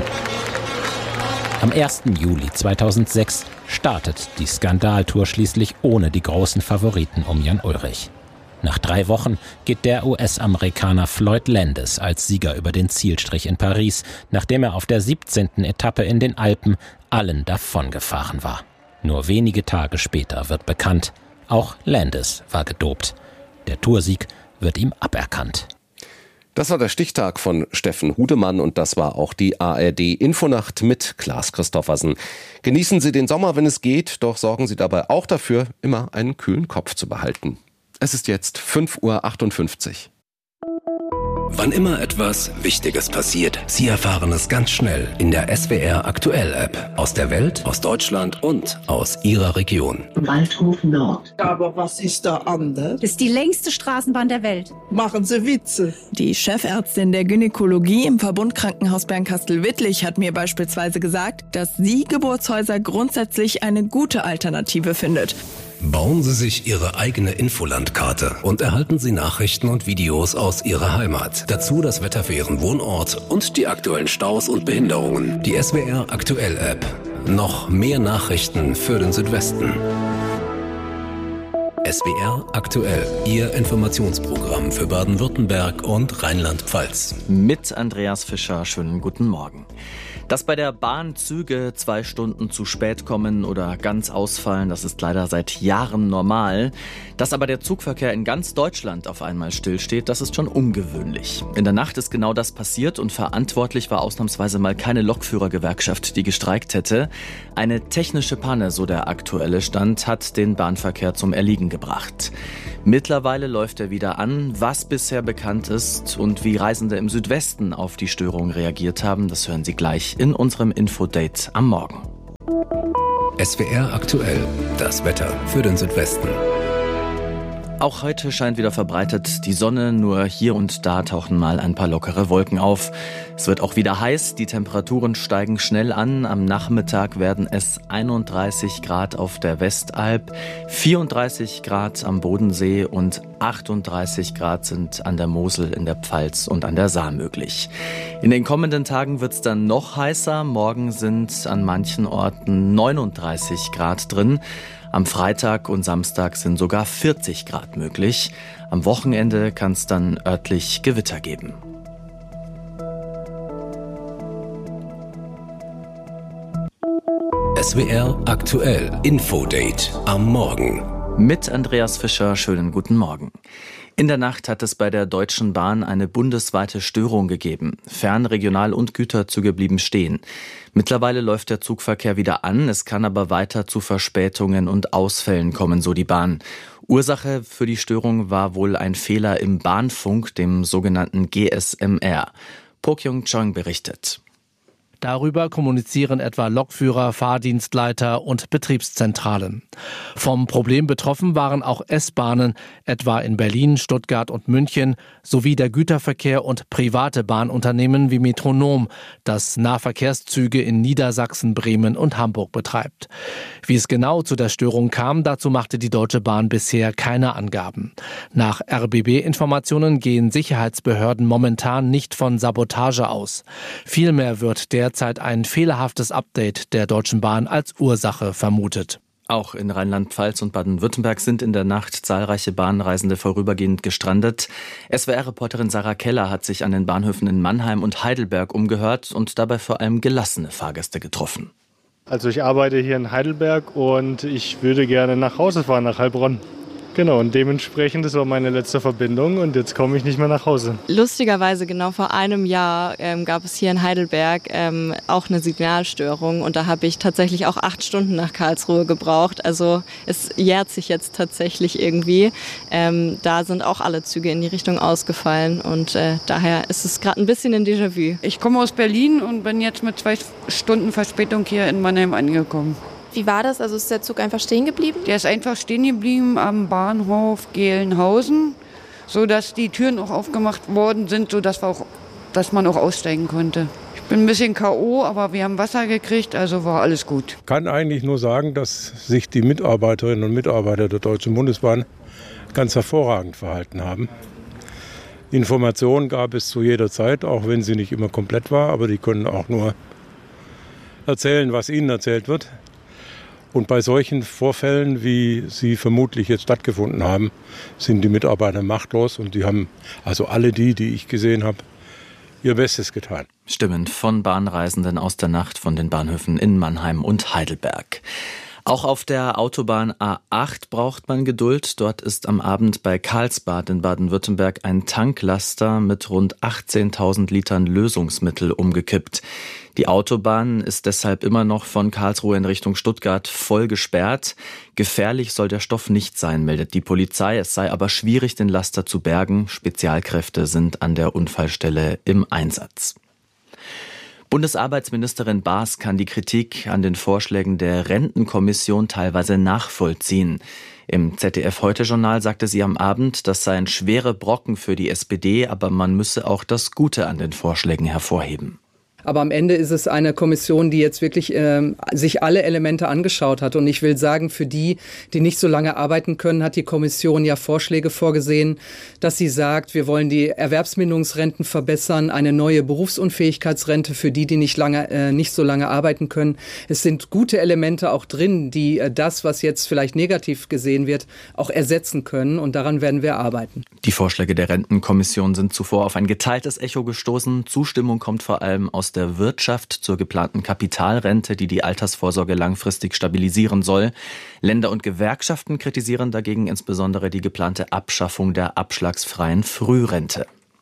Am ersten Juli zweitausendsechs startet die Skandaltour schließlich ohne die großen Favoriten um Jan Ullrich. Nach drei Wochen geht der U S-Amerikaner Floyd Landis als Sieger über den Zielstrich in Paris, nachdem er auf der siebzehnten Etappe in den Alpen allen davongefahren war. Nur wenige Tage später wird bekannt, auch Landis war gedopt. Der Toursieg wird ihm aberkannt. Das war der Stichtag von Steffen Hudemann und das war auch die A R D-Infonacht mit Klaas Christoffersen. Genießen Sie den Sommer, wenn es geht, doch sorgen Sie dabei auch dafür, immer einen kühlen Kopf zu behalten. Es ist jetzt fünf Uhr achtundfünfzig. Wann immer etwas Wichtiges passiert, Sie erfahren es ganz schnell in der S W R Aktuell App. Aus der Welt, aus Deutschland und aus Ihrer Region. Waldhof Nord. Aber was ist da anders? Das ist die längste Straßenbahn der Welt. Machen Sie Witze. Die Chefärztin der Gynäkologie im Verbundkrankenhaus Bernkastel-Wittlich hat mir beispielsweise gesagt, dass sie Geburtshäuser grundsätzlich eine gute Alternative findet. Bauen Sie sich Ihre eigene Infolandkarte und erhalten Sie Nachrichten und Videos aus Ihrer Heimat. Dazu das Wetter für Ihren Wohnort und die aktuellen Staus und Behinderungen. Die S W R Aktuell App. Noch mehr Nachrichten für den Südwesten. S W R Aktuell, Ihr Informationsprogramm für Baden-Württemberg und Rheinland-Pfalz. Mit Andreas Fischer, schönen guten Morgen. Dass bei der Bahn Züge zwei Stunden zu spät kommen oder ganz ausfallen, das ist leider seit Jahren normal. Dass aber der Zugverkehr in ganz Deutschland auf einmal stillsteht, das ist schon ungewöhnlich. In der Nacht ist genau das passiert und verantwortlich war ausnahmsweise mal keine Lokführergewerkschaft, die gestreikt hätte. Eine technische Panne, so der aktuelle Stand, hat den Bahnverkehr zum Erliegen gebracht. Mittlerweile läuft er wieder an. Was bisher bekannt ist und wie Reisende im Südwesten auf die Störung reagiert haben, das hören Sie gleich in unserem Infodate am Morgen. S W R Aktuell, das Wetter für den Südwesten. Auch heute scheint wieder verbreitet die Sonne, nur hier und da tauchen mal ein paar lockere Wolken auf. Es wird auch wieder heiß, die Temperaturen steigen schnell an. Am Nachmittag werden es einunddreißig Grad auf der Westalb, vierunddreißig Grad am Bodensee und achtunddreißig Grad sind an der Mosel, in der Pfalz und an der Saar möglich. In den kommenden Tagen wird es dann noch heißer. Morgen sind an manchen Orten neununddreißig Grad drin. Am Freitag und Samstag sind sogar vierzig Grad möglich. Am Wochenende kann es dann örtlich Gewitter geben. S W R Aktuell Infodate am Morgen. Mit Andreas Fischer, schönen guten Morgen. In der Nacht hat es bei der Deutschen Bahn eine bundesweite Störung gegeben. Fern-, Regional- und Güterzüge blieben stehen. Mittlerweile läuft der Zugverkehr wieder an, es kann aber weiter zu Verspätungen und Ausfällen kommen, so die Bahn. Ursache für die Störung war wohl ein Fehler im Bahnfunk, dem sogenannten G S M R. Po Kyung Chong berichtet. Darüber kommunizieren etwa Lokführer, Fahrdienstleiter und Betriebszentralen. Vom Problem betroffen waren auch S-Bahnen, etwa in Berlin, Stuttgart und München, sowie der Güterverkehr und private Bahnunternehmen wie Metronom, das Nahverkehrszüge in Niedersachsen, Bremen und Hamburg betreibt. Wie es genau zu der Störung kam, dazu machte die Deutsche Bahn bisher keine Angaben. Nach R B B-Informationen gehen Sicherheitsbehörden momentan nicht von Sabotage aus. Vielmehr wird der derzeit ein fehlerhaftes Update der Deutschen Bahn als Ursache vermutet. Auch in Rheinland-Pfalz und Baden-Württemberg sind in der Nacht zahlreiche Bahnreisende vorübergehend gestrandet. S W R-Reporterin Sarah Keller hat sich an den Bahnhöfen in Mannheim und Heidelberg umgehört und dabei vor allem gelassene Fahrgäste getroffen. Also ich arbeite hier in Heidelberg und ich würde gerne nach Hause fahren, nach Heilbronn. Genau, und dementsprechend, das war meine letzte Verbindung und jetzt komme ich nicht mehr nach Hause. Lustigerweise, genau vor einem Jahr ähm, gab es hier in Heidelberg ähm, auch eine Signalstörung und da habe ich tatsächlich auch acht Stunden nach Karlsruhe gebraucht. Also es jährt sich jetzt tatsächlich irgendwie. Ähm, da sind auch alle Züge in die Richtung ausgefallen und äh, daher ist es gerade ein bisschen ein Déjà-vu. Ich komme aus Berlin und bin jetzt mit zwei Stunden Verspätung hier in Mannheim angekommen. Wie war das? Also ist der Zug einfach stehen geblieben? Der ist einfach stehen geblieben am Bahnhof Gelnhausen, sodass die Türen auch aufgemacht worden sind, sodass wir auch, dass man auch aussteigen konnte. Ich bin ein bisschen K O, aber wir haben Wasser gekriegt, also war alles gut. Ich kann eigentlich nur sagen, dass sich die Mitarbeiterinnen und Mitarbeiter der Deutschen Bundesbahn ganz hervorragend verhalten haben. Informationen gab es zu jeder Zeit, auch wenn sie nicht immer komplett war, aber die können auch nur erzählen, was ihnen erzählt wird. Und bei solchen Vorfällen, wie sie vermutlich jetzt stattgefunden haben, sind die Mitarbeiter machtlos und die haben, also alle die, die ich gesehen habe, ihr Bestes getan. Stimmen von Bahnreisenden aus der Nacht von den Bahnhöfen in Mannheim und Heidelberg. Auch auf der Autobahn A acht braucht man Geduld. Dort ist am Abend bei Karlsbad in Baden-Württemberg ein Tanklaster mit rund achtzehntausend Litern Lösungsmittel umgekippt. Die Autobahn ist deshalb immer noch von Karlsruhe in Richtung Stuttgart voll gesperrt. Gefährlich soll der Stoff nicht sein, meldet die Polizei. Es sei aber schwierig, den Laster zu bergen. Spezialkräfte sind an der Unfallstelle im Einsatz. Bundesarbeitsministerin Baas kann die Kritik an den Vorschlägen der Rentenkommission teilweise nachvollziehen. Im Z D F-Heute-Journal sagte sie am Abend, das seien schwere Brocken für die S P D, aber man müsse auch das Gute an den Vorschlägen hervorheben. Aber am Ende ist es eine Kommission, die jetzt wirklich äh, sich alle Elemente angeschaut hat. Und ich will sagen, für die, die nicht so lange arbeiten können, hat die Kommission ja Vorschläge vorgesehen, dass sie sagt, wir wollen die Erwerbsminderungsrenten verbessern, eine neue Berufsunfähigkeitsrente für die, die nicht lange, äh, nicht so lange arbeiten können. Es sind gute Elemente auch drin, die äh, das, was jetzt vielleicht negativ gesehen wird, auch ersetzen können. Und daran werden wir arbeiten. Die Vorschläge der Rentenkommission sind zuvor auf ein geteiltes Echo gestoßen. Zustimmung kommt vor allem aus der Wirtschaft zur geplanten Kapitalrente, die die Altersvorsorge langfristig stabilisieren soll. Länder und Gewerkschaften kritisieren dagegen insbesondere die geplante Abschaffung der abschlagsfreien Frührente.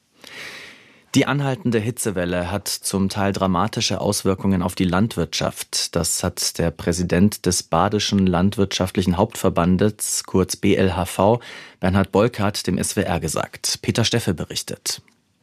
Die anhaltende Hitzewelle hat zum Teil dramatische Auswirkungen auf die Landwirtschaft. Das hat der Präsident des Badischen Landwirtschaftlichen Hauptverbandes, kurz B L H V, Bernhard Bolkart, dem S W R gesagt. Peter Steffe berichtet.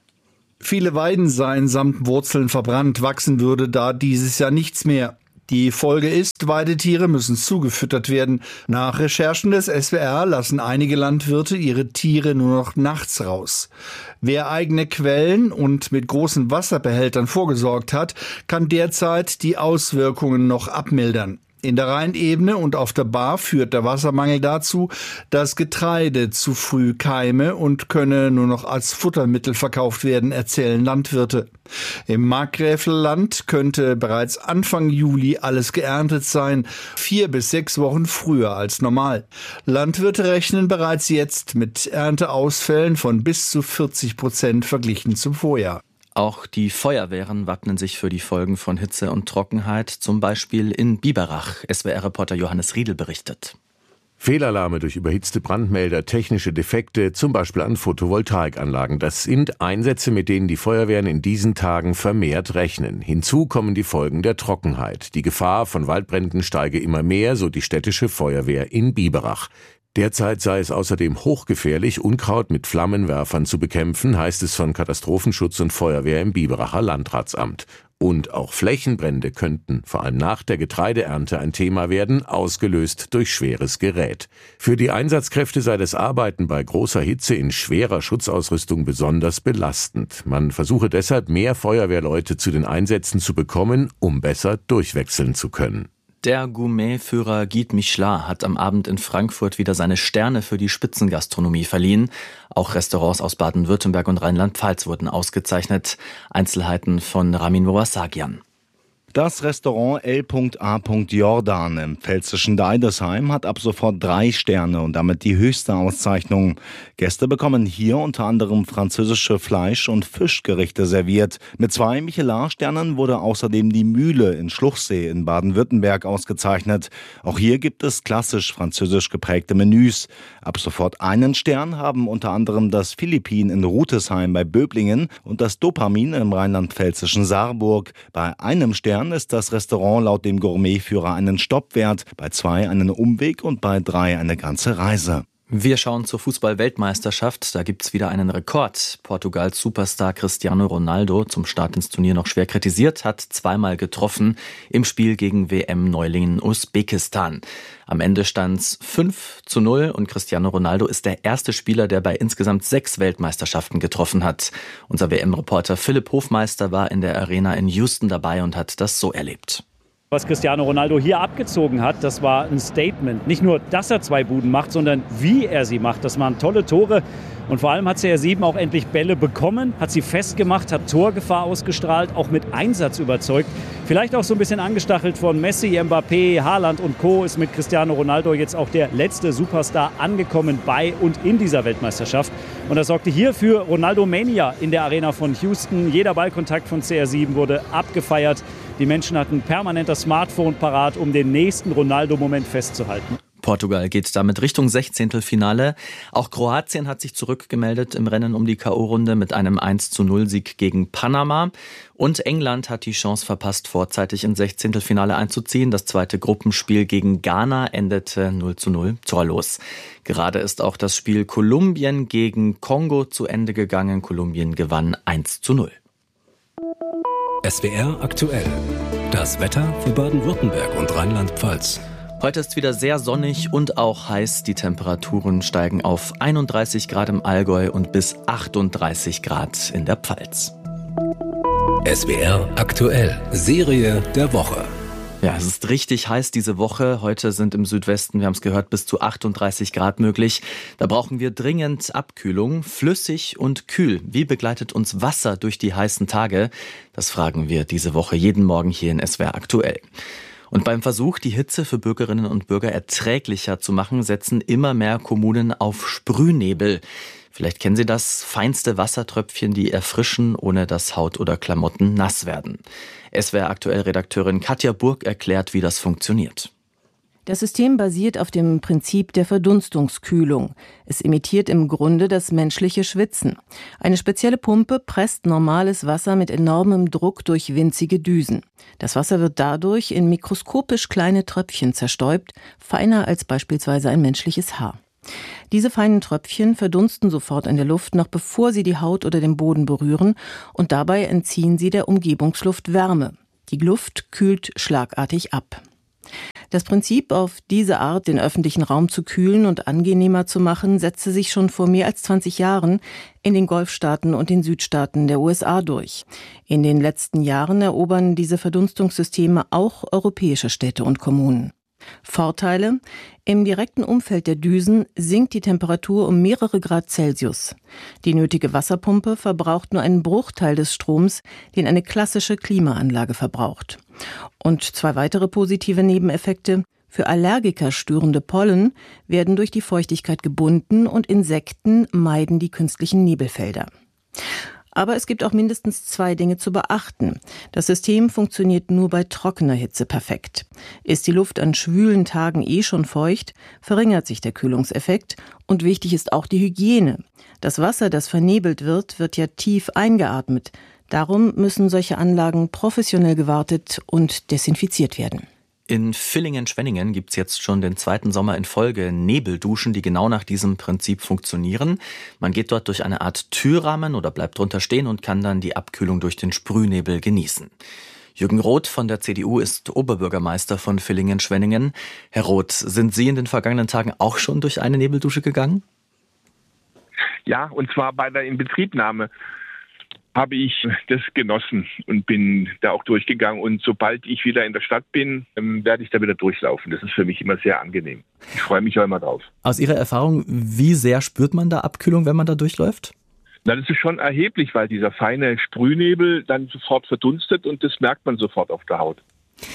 Viele Weiden seien samt Wurzeln verbrannt, wachsen würde da dieses Jahr nichts mehr. Die Folge ist, Weidetiere müssen zugefüttert werden. Nach Recherchen des S W R lassen einige Landwirte ihre Tiere nur noch nachts raus. Wer eigene Quellen und mit großen Wasserbehältern vorgesorgt hat, kann derzeit die Auswirkungen noch abmildern. In der Rheinebene und auf der Baar führt der Wassermangel dazu, dass Getreide zu früh keime und könne nur noch als Futtermittel verkauft werden, erzählen Landwirte. Im Markgräflerland könnte bereits Anfang Juli alles geerntet sein, vier bis sechs Wochen früher als normal. Landwirte rechnen bereits jetzt mit Ernteausfällen von bis zu vierzig Prozent verglichen zum Vorjahr. Auch die Feuerwehren wappnen sich für die Folgen von Hitze und Trockenheit, zum Beispiel in Biberach. S W R-Reporter Johannes Riedel berichtet. Fehlalarme durch überhitzte Brandmelder, technische Defekte, zum Beispiel an Photovoltaikanlagen. Das sind Einsätze, mit denen die Feuerwehren in diesen Tagen vermehrt rechnen. Hinzu kommen die Folgen der Trockenheit. Die Gefahr von Waldbränden steige immer mehr, so die städtische Feuerwehr in Biberach. Derzeit sei es außerdem hochgefährlich, Unkraut mit Flammenwerfern zu bekämpfen, heißt es von Katastrophenschutz und Feuerwehr im Biberacher Landratsamt. Und auch Flächenbrände könnten, vor allem nach der Getreideernte, ein Thema werden, ausgelöst durch schweres Gerät. Für die Einsatzkräfte sei das Arbeiten bei großer Hitze in schwerer Schutzausrüstung besonders belastend. Man versuche deshalb, mehr Feuerwehrleute zu den Einsätzen zu bekommen, um besser durchwechseln zu können. Der Gourmetführer Guide Michelin hat am Abend in Frankfurt wieder seine Sterne für die Spitzengastronomie verliehen. Auch Restaurants aus Baden-Württemberg und Rheinland-Pfalz wurden ausgezeichnet. Einzelheiten von Ramin Mourassagian. Das Restaurant L A Jordan im pfälzischen Deidesheim hat ab sofort drei Sterne und damit die höchste Auszeichnung. Gäste bekommen hier unter anderem französische Fleisch- und Fischgerichte serviert. Mit zwei Michelin-Sternen wurde außerdem die Mühle in Schluchsee in Baden-Württemberg ausgezeichnet. Auch hier gibt es klassisch französisch geprägte Menüs. Ab sofort einen Stern haben unter anderem das Philippin in Rutesheim bei Böblingen und das Dopamin im rheinland-pfälzischen Saarburg. Bei einem Stern ist das Restaurant laut dem Gourmetführer einen Stopp wert, bei zwei einen Umweg und bei drei eine ganze Reise. Wir schauen zur Fußball-Weltmeisterschaft. Da gibt's wieder einen Rekord. Portugals Superstar Cristiano Ronaldo, zum Start ins Turnier noch schwer kritisiert, hat zweimal getroffen im Spiel gegen W M-Neuling Usbekistan. Am Ende stand's fünf zu null und Cristiano Ronaldo ist der erste Spieler, der bei insgesamt sechs Weltmeisterschaften getroffen hat. Unser W M-Reporter Philipp Hofmeister war in der Arena in Houston dabei und hat das so erlebt. Was Cristiano Ronaldo hier abgezogen hat, das war ein Statement. Nicht nur, dass er zwei Buden macht, sondern wie er sie macht. Das waren tolle Tore. Und vor allem hat C R sieben auch endlich Bälle bekommen, hat sie festgemacht, hat Torgefahr ausgestrahlt, auch mit Einsatz überzeugt. Vielleicht auch so ein bisschen angestachelt von Messi, Mbappé, Haaland und Co. ist mit Cristiano Ronaldo jetzt auch der letzte Superstar angekommen bei und in dieser Weltmeisterschaft. Und das sorgte hier für Ronaldo Mania in der Arena von Houston. Jeder Ballkontakt von C R sieben wurde abgefeiert. Die Menschen hatten permanent das Smartphone parat, um den nächsten Ronaldo-Moment festzuhalten. Portugal geht damit Richtung Sechzehntelfinale. Auch Kroatien hat sich zurückgemeldet im Rennen um die K O-Runde mit einem eins zu null Sieg gegen Panama. Und England hat die Chance verpasst, vorzeitig ins Sechzehntelfinale einzuziehen. Das zweite Gruppenspiel gegen Ghana endete null zu null torlos. Gerade ist auch das Spiel Kolumbien gegen Kongo zu Ende gegangen. Kolumbien gewann eins zu null. S W R aktuell. Das Wetter für Baden-Württemberg und Rheinland-Pfalz. Heute ist wieder sehr sonnig und auch heiß. Die Temperaturen steigen auf einunddreißig Grad im Allgäu und bis achtunddreißig Grad in der Pfalz. S W R aktuell, Serie der Woche. Ja, es ist richtig heiß diese Woche. Heute sind im Südwesten, wir haben es gehört, bis zu achtunddreißig Grad möglich. Da brauchen wir dringend Abkühlung, flüssig und kühl. Wie begleitet uns Wasser durch die heißen Tage? Das fragen wir diese Woche jeden Morgen hier in S W R aktuell. Und beim Versuch, die Hitze für Bürgerinnen und Bürger erträglicher zu machen, setzen immer mehr Kommunen auf Sprühnebel. Vielleicht kennen Sie das, feinste Wassertröpfchen, die erfrischen, ohne dass Haut oder Klamotten nass werden. S W R aktuell-Redakteurin Katja Burg erklärt, wie das funktioniert. Das System basiert auf dem Prinzip der Verdunstungskühlung. Es imitiert im Grunde das menschliche Schwitzen. Eine spezielle Pumpe presst normales Wasser mit enormem Druck durch winzige Düsen. Das Wasser wird dadurch in mikroskopisch kleine Tröpfchen zerstäubt, feiner als beispielsweise ein menschliches Haar. Diese feinen Tröpfchen verdunsten sofort in der Luft, noch bevor sie die Haut oder den Boden berühren, und dabei entziehen sie der Umgebungsluft Wärme. Die Luft kühlt schlagartig ab. Das Prinzip, auf diese Art den öffentlichen Raum zu kühlen und angenehmer zu machen, setzte sich schon vor mehr als zwanzig Jahren in den Golfstaaten und den Südstaaten der U S A durch. In den letzten Jahren erobern diese Verdunstungssysteme auch europäische Städte und Kommunen. Vorteile: Im direkten Umfeld der Düsen sinkt die Temperatur um mehrere Grad Celsius. Die nötige Wasserpumpe verbraucht nur einen Bruchteil des Stroms, den eine klassische Klimaanlage verbraucht. Und zwei weitere positive Nebeneffekte: Für Allergiker störende Pollen werden durch die Feuchtigkeit gebunden und Insekten meiden die künstlichen Nebelfelder. Aber es gibt auch mindestens zwei Dinge zu beachten. Das System funktioniert nur bei trockener Hitze perfekt. Ist die Luft an schwülen Tagen eh schon feucht, verringert sich der Kühlungseffekt. Und wichtig ist auch die Hygiene. Das Wasser, das vernebelt wird, wird ja tief eingeatmet. Darum müssen solche Anlagen professionell gewartet und desinfiziert werden. In Villingen-Schwenningen gibt es jetzt schon den zweiten Sommer in Folge Nebelduschen, die genau nach diesem Prinzip funktionieren. Man geht dort durch eine Art Türrahmen oder bleibt drunter stehen und kann dann die Abkühlung durch den Sprühnebel genießen. Jürgen Roth von der C D U ist Oberbürgermeister von Villingen-Schwenningen. Herr Roth, sind Sie in den vergangenen Tagen auch schon durch eine Nebeldusche gegangen? Ja, und zwar bei der Inbetriebnahme habe ich das genossen und bin da auch durchgegangen. Und sobald ich wieder in der Stadt bin, werde ich da wieder durchlaufen. Das ist für mich immer sehr angenehm. Ich freue mich auch immer drauf. Aus Ihrer Erfahrung, wie sehr spürt man da Abkühlung, wenn man da durchläuft? Na, das ist schon erheblich, weil dieser feine Sprühnebel dann sofort verdunstet und das merkt man sofort auf der Haut.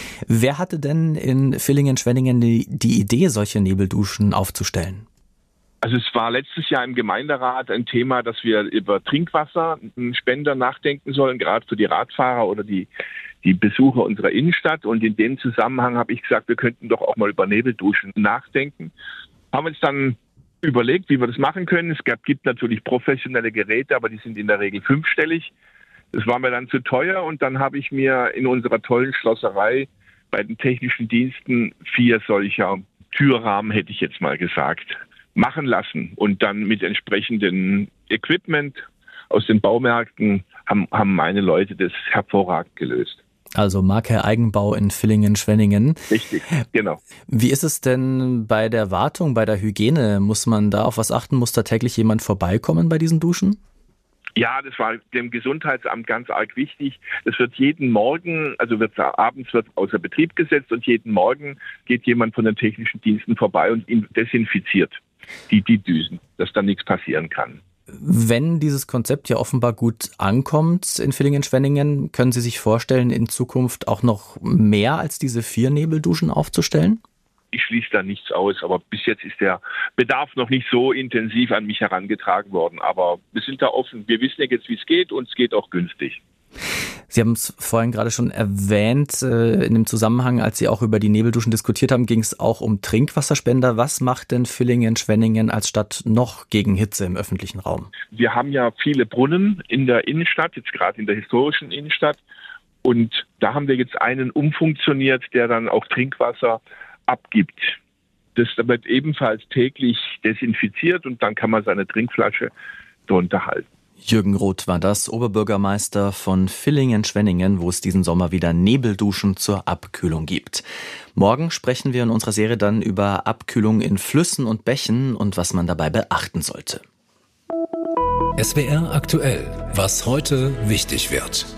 Wer hatte denn in Villingen-Schwenningen die, die Idee, solche Nebelduschen aufzustellen? Also es war letztes Jahr im Gemeinderat ein Thema, dass wir über Trinkwasserspender nachdenken sollen, gerade für die Radfahrer oder die, die Besucher unserer Innenstadt. Und in dem Zusammenhang habe ich gesagt, wir könnten doch auch mal über Nebelduschen nachdenken. Haben uns dann überlegt, wie wir das machen können. Es gab, gibt natürlich professionelle Geräte, aber die sind in der Regel fünfstellig. Das war mir dann zu teuer und dann habe ich mir in unserer tollen Schlosserei bei den technischen Diensten vier solcher Türrahmen, hätte ich jetzt mal gesagt, machen lassen und dann mit entsprechendem Equipment aus den Baumärkten haben, haben meine Leute das hervorragend gelöst. Also Marke Eigenbau in Villingen-Schwenningen. Richtig, genau. Wie ist es denn bei der Wartung, bei der Hygiene? Muss man da auf was achten? Muss da täglich jemand vorbeikommen bei diesen Duschen? Ja, das war dem Gesundheitsamt ganz arg wichtig. Es wird jeden Morgen, also wird abends wird außer Betrieb gesetzt und jeden Morgen geht jemand von den technischen Diensten vorbei und ihn desinfiziert. Die, die Düsen, dass da nichts passieren kann. Wenn dieses Konzept ja offenbar gut ankommt in Villingen-Schwenningen, können Sie sich vorstellen, in Zukunft auch noch mehr als diese vier Nebelduschen aufzustellen? Ich schließe da nichts aus, aber bis jetzt ist der Bedarf noch nicht so intensiv an mich herangetragen worden. Aber wir sind da offen. Wir wissen ja jetzt, wie es geht und es geht auch günstig. Sie haben es vorhin gerade schon erwähnt, äh, in dem Zusammenhang, als Sie auch über die Nebelduschen diskutiert haben, ging es auch um Trinkwasserspender. Was macht denn Villingen-Schwenningen als Stadt noch gegen Hitze im öffentlichen Raum? Wir haben ja viele Brunnen in der Innenstadt, jetzt gerade in der historischen Innenstadt. Und da haben wir jetzt einen umfunktioniert, der dann auch Trinkwasser abgibt. Das wird ebenfalls täglich desinfiziert und dann kann man seine Trinkflasche drunter halten. Jürgen Roth war das, Oberbürgermeister von Villingen-Schwenningen, wo es diesen Sommer wieder Nebelduschen zur Abkühlung gibt. Morgen sprechen wir in unserer Serie dann über Abkühlung in Flüssen und Bächen und was man dabei beachten sollte. S W R aktuell, was heute wichtig wird.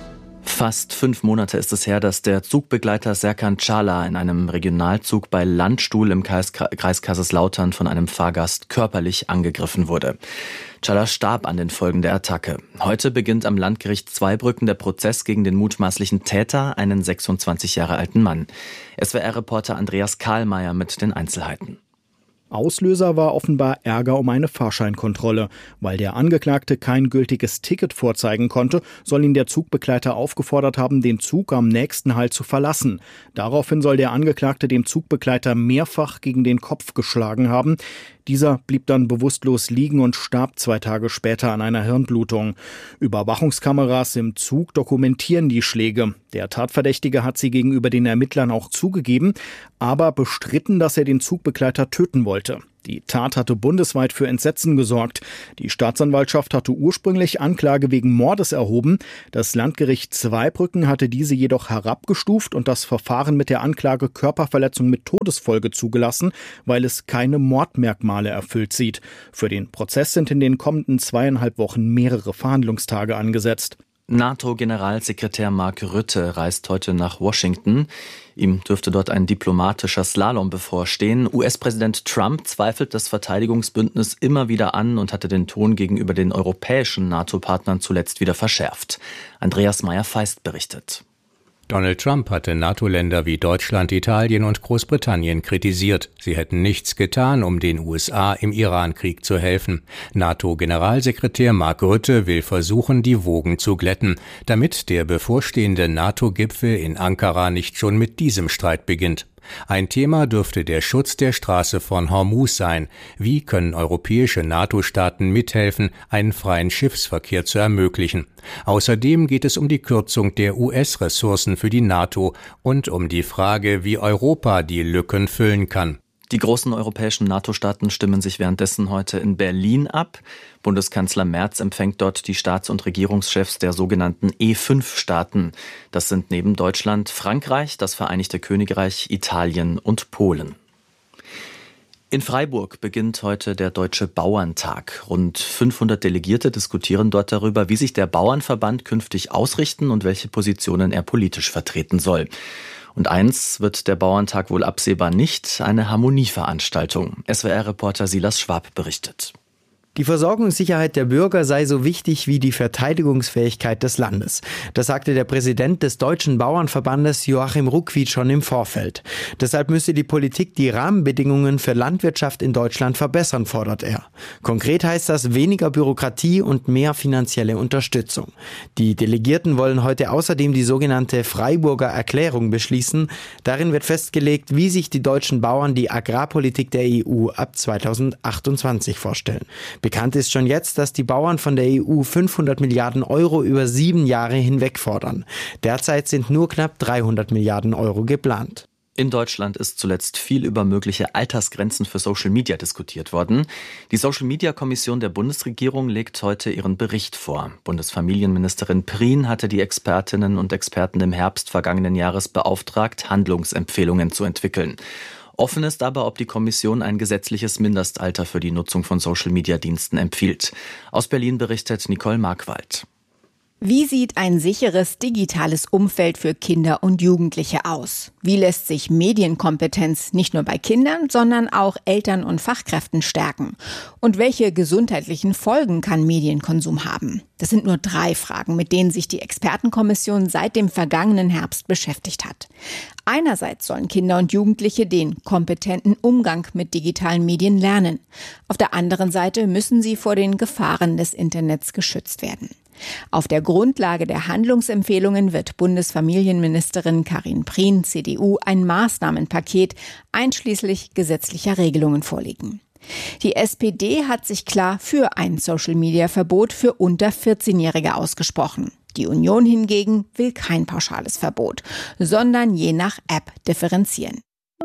Fast fünf Monate ist es her, dass der Zugbegleiter Serkan Çağlar in einem Regionalzug bei Landstuhl im Kreis Kaiserslautern von einem Fahrgast körperlich angegriffen wurde. Çağlar starb an den Folgen der Attacke. Heute beginnt am Landgericht Zweibrücken der Prozess gegen den mutmaßlichen Täter, einen sechsundzwanzig Jahre alten Mann. S W R-Reporter Andreas Kahlmeier mit den Einzelheiten. Auslöser war offenbar Ärger um eine Fahrscheinkontrolle. Weil der Angeklagte kein gültiges Ticket vorzeigen konnte, soll ihn der Zugbegleiter aufgefordert haben, den Zug am nächsten Halt zu verlassen. Daraufhin soll der Angeklagte dem Zugbegleiter mehrfach gegen den Kopf geschlagen haben. Dieser blieb dann bewusstlos liegen und starb zwei Tage später an einer Hirnblutung. Überwachungskameras im Zug dokumentieren die Schläge. Der Tatverdächtige hat sie gegenüber den Ermittlern auch zugegeben, aber bestritten, dass er den Zugbegleiter töten wollte. Die Tat hatte bundesweit für Entsetzen gesorgt. Die Staatsanwaltschaft hatte ursprünglich Anklage wegen Mordes erhoben. Das Landgericht Zweibrücken hatte diese jedoch herabgestuft und das Verfahren mit der Anklage Körperverletzung mit Todesfolge zugelassen, weil es keine Mordmerkmale erfüllt sieht. Für den Prozess sind in den kommenden zweieinhalb Wochen mehrere Verhandlungstage angesetzt. NATO-Generalsekretär Mark Rutte reist heute nach Washington. Ihm dürfte dort ein diplomatischer Slalom bevorstehen. U S-Präsident Trump zweifelt das Verteidigungsbündnis immer wieder an und hatte den Ton gegenüber den europäischen NATO-Partnern zuletzt wieder verschärft. Andreas Meyer-Feist berichtet. Donald Trump hatte NATO-Länder wie Deutschland, Italien und Großbritannien kritisiert. Sie hätten nichts getan, um den U S A im Iran-Krieg zu helfen. NATO-Generalsekretär Mark Rutte will versuchen, die Wogen zu glätten, damit der bevorstehende NATO-Gipfel in Ankara nicht schon mit diesem Streit beginnt. Ein Thema dürfte der Schutz der Straße von Hormuz sein. Wie können europäische NATO-Staaten mithelfen, einen freien Schiffsverkehr zu ermöglichen? Außerdem geht es um die Kürzung der U S-Ressourcen für die NATO und um die Frage, wie Europa die Lücken füllen kann. Die großen europäischen NATO-Staaten stimmen sich währenddessen heute in Berlin ab. Bundeskanzler Merz empfängt dort die Staats- und Regierungschefs der sogenannten E fünf Staaten. Das sind neben Deutschland Frankreich, das Vereinigte Königreich, Italien und Polen. In Freiburg beginnt heute der Deutsche Bauerntag. Rund fünfhundert Delegierte diskutieren dort darüber, wie sich der Bauernverband künftig ausrichten und welche Positionen er politisch vertreten soll. Und eins wird der Bauerntag wohl absehbar nicht, eine Harmonieveranstaltung. S W R-Reporter Silas Schwab berichtet. Die Versorgungssicherheit der Bürger sei so wichtig wie die Verteidigungsfähigkeit des Landes. Das sagte der Präsident des Deutschen Bauernverbandes Joachim Ruckwied schon im Vorfeld. Deshalb müsse die Politik die Rahmenbedingungen für Landwirtschaft in Deutschland verbessern, fordert er. Konkret heißt das weniger Bürokratie und mehr finanzielle Unterstützung. Die Delegierten wollen heute außerdem die sogenannte Freiburger Erklärung beschließen. Darin wird festgelegt, wie sich die deutschen Bauern die Agrarpolitik der E U ab zweitausendachtundzwanzig vorstellen. Bekannt ist schon jetzt, dass die Bauern von der E U fünfhundert Milliarden Euro über sieben Jahre hinweg fordern. Derzeit sind nur knapp dreihundert Milliarden Euro geplant. In Deutschland ist zuletzt viel über mögliche Altersgrenzen für Social Media diskutiert worden. Die Social Media Kommission der Bundesregierung legt heute ihren Bericht vor. Bundesfamilienministerin Prien hatte die Expertinnen und Experten im Herbst vergangenen Jahres beauftragt, Handlungsempfehlungen zu entwickeln. Offen ist aber, ob die Kommission ein gesetzliches Mindestalter für die Nutzung von Social-Media-Diensten empfiehlt. Aus Berlin berichtet Nicole Markwald. Wie sieht ein sicheres digitales Umfeld für Kinder und Jugendliche aus? Wie lässt sich Medienkompetenz nicht nur bei Kindern, sondern auch Eltern und Fachkräften stärken? Und welche gesundheitlichen Folgen kann Medienkonsum haben? Das sind nur drei Fragen, mit denen sich die Expertenkommission seit dem vergangenen Herbst beschäftigt hat. Einerseits sollen Kinder und Jugendliche den kompetenten Umgang mit digitalen Medien lernen. Auf der anderen Seite müssen sie vor den Gefahren des Internets geschützt werden. Auf der Grundlage der Handlungsempfehlungen wird Bundesfamilienministerin Karin Prien, C D U, ein Maßnahmenpaket einschließlich gesetzlicher Regelungen vorlegen. Die S P D hat sich klar für ein Social-Media-Verbot für unter vierzehnjährige ausgesprochen. Die Union hingegen will kein pauschales Verbot, sondern je nach App differenzieren.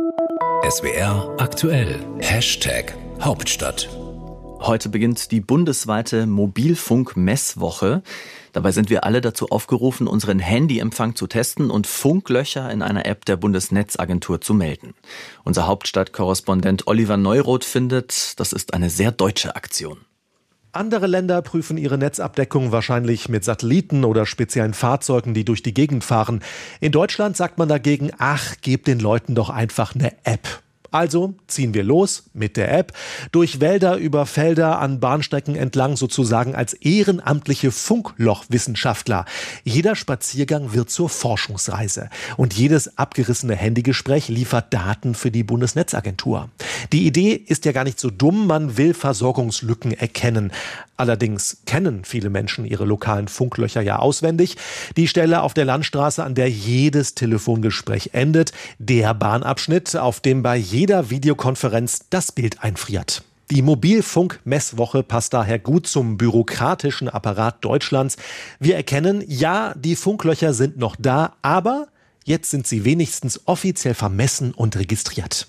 S W R aktuell. Hashtag Hauptstadt. Heute beginnt die bundesweite Mobilfunk-Messwoche. Dabei sind wir alle dazu aufgerufen, unseren Handyempfang zu testen und Funklöcher in einer App der Bundesnetzagentur zu melden. Unser Hauptstadtkorrespondent Oliver Neuroth findet, das ist eine sehr deutsche Aktion. Andere Länder prüfen ihre Netzabdeckung wahrscheinlich mit Satelliten oder speziellen Fahrzeugen, die durch die Gegend fahren. In Deutschland sagt man dagegen, ach, gebt den Leuten doch einfach eine App. Also ziehen wir los mit der App durch Wälder, über Felder, an Bahnstrecken entlang, sozusagen als ehrenamtliche Funklochwissenschaftler. Jeder Spaziergang wird zur Forschungsreise und jedes abgerissene Handygespräch liefert Daten für die Bundesnetzagentur. Die Idee ist ja gar nicht so dumm, man will Versorgungslücken erkennen. Allerdings kennen viele Menschen ihre lokalen Funklöcher ja auswendig. Die Stelle auf der Landstraße, an der jedes Telefongespräch endet, der Bahnabschnitt, auf dem bei jeder Videokonferenz das Bild einfriert. Die Mobilfunk-Messwoche passt daher gut zum bürokratischen Apparat Deutschlands. Wir erkennen, ja, die Funklöcher sind noch da, aber jetzt sind sie wenigstens offiziell vermessen und registriert.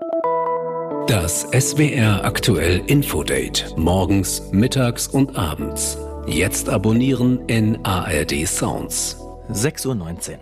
Das S W R Aktuell Infodate. Morgens, mittags und abends. Jetzt abonnieren in A R D Sounds. sechs Uhr neunzehn.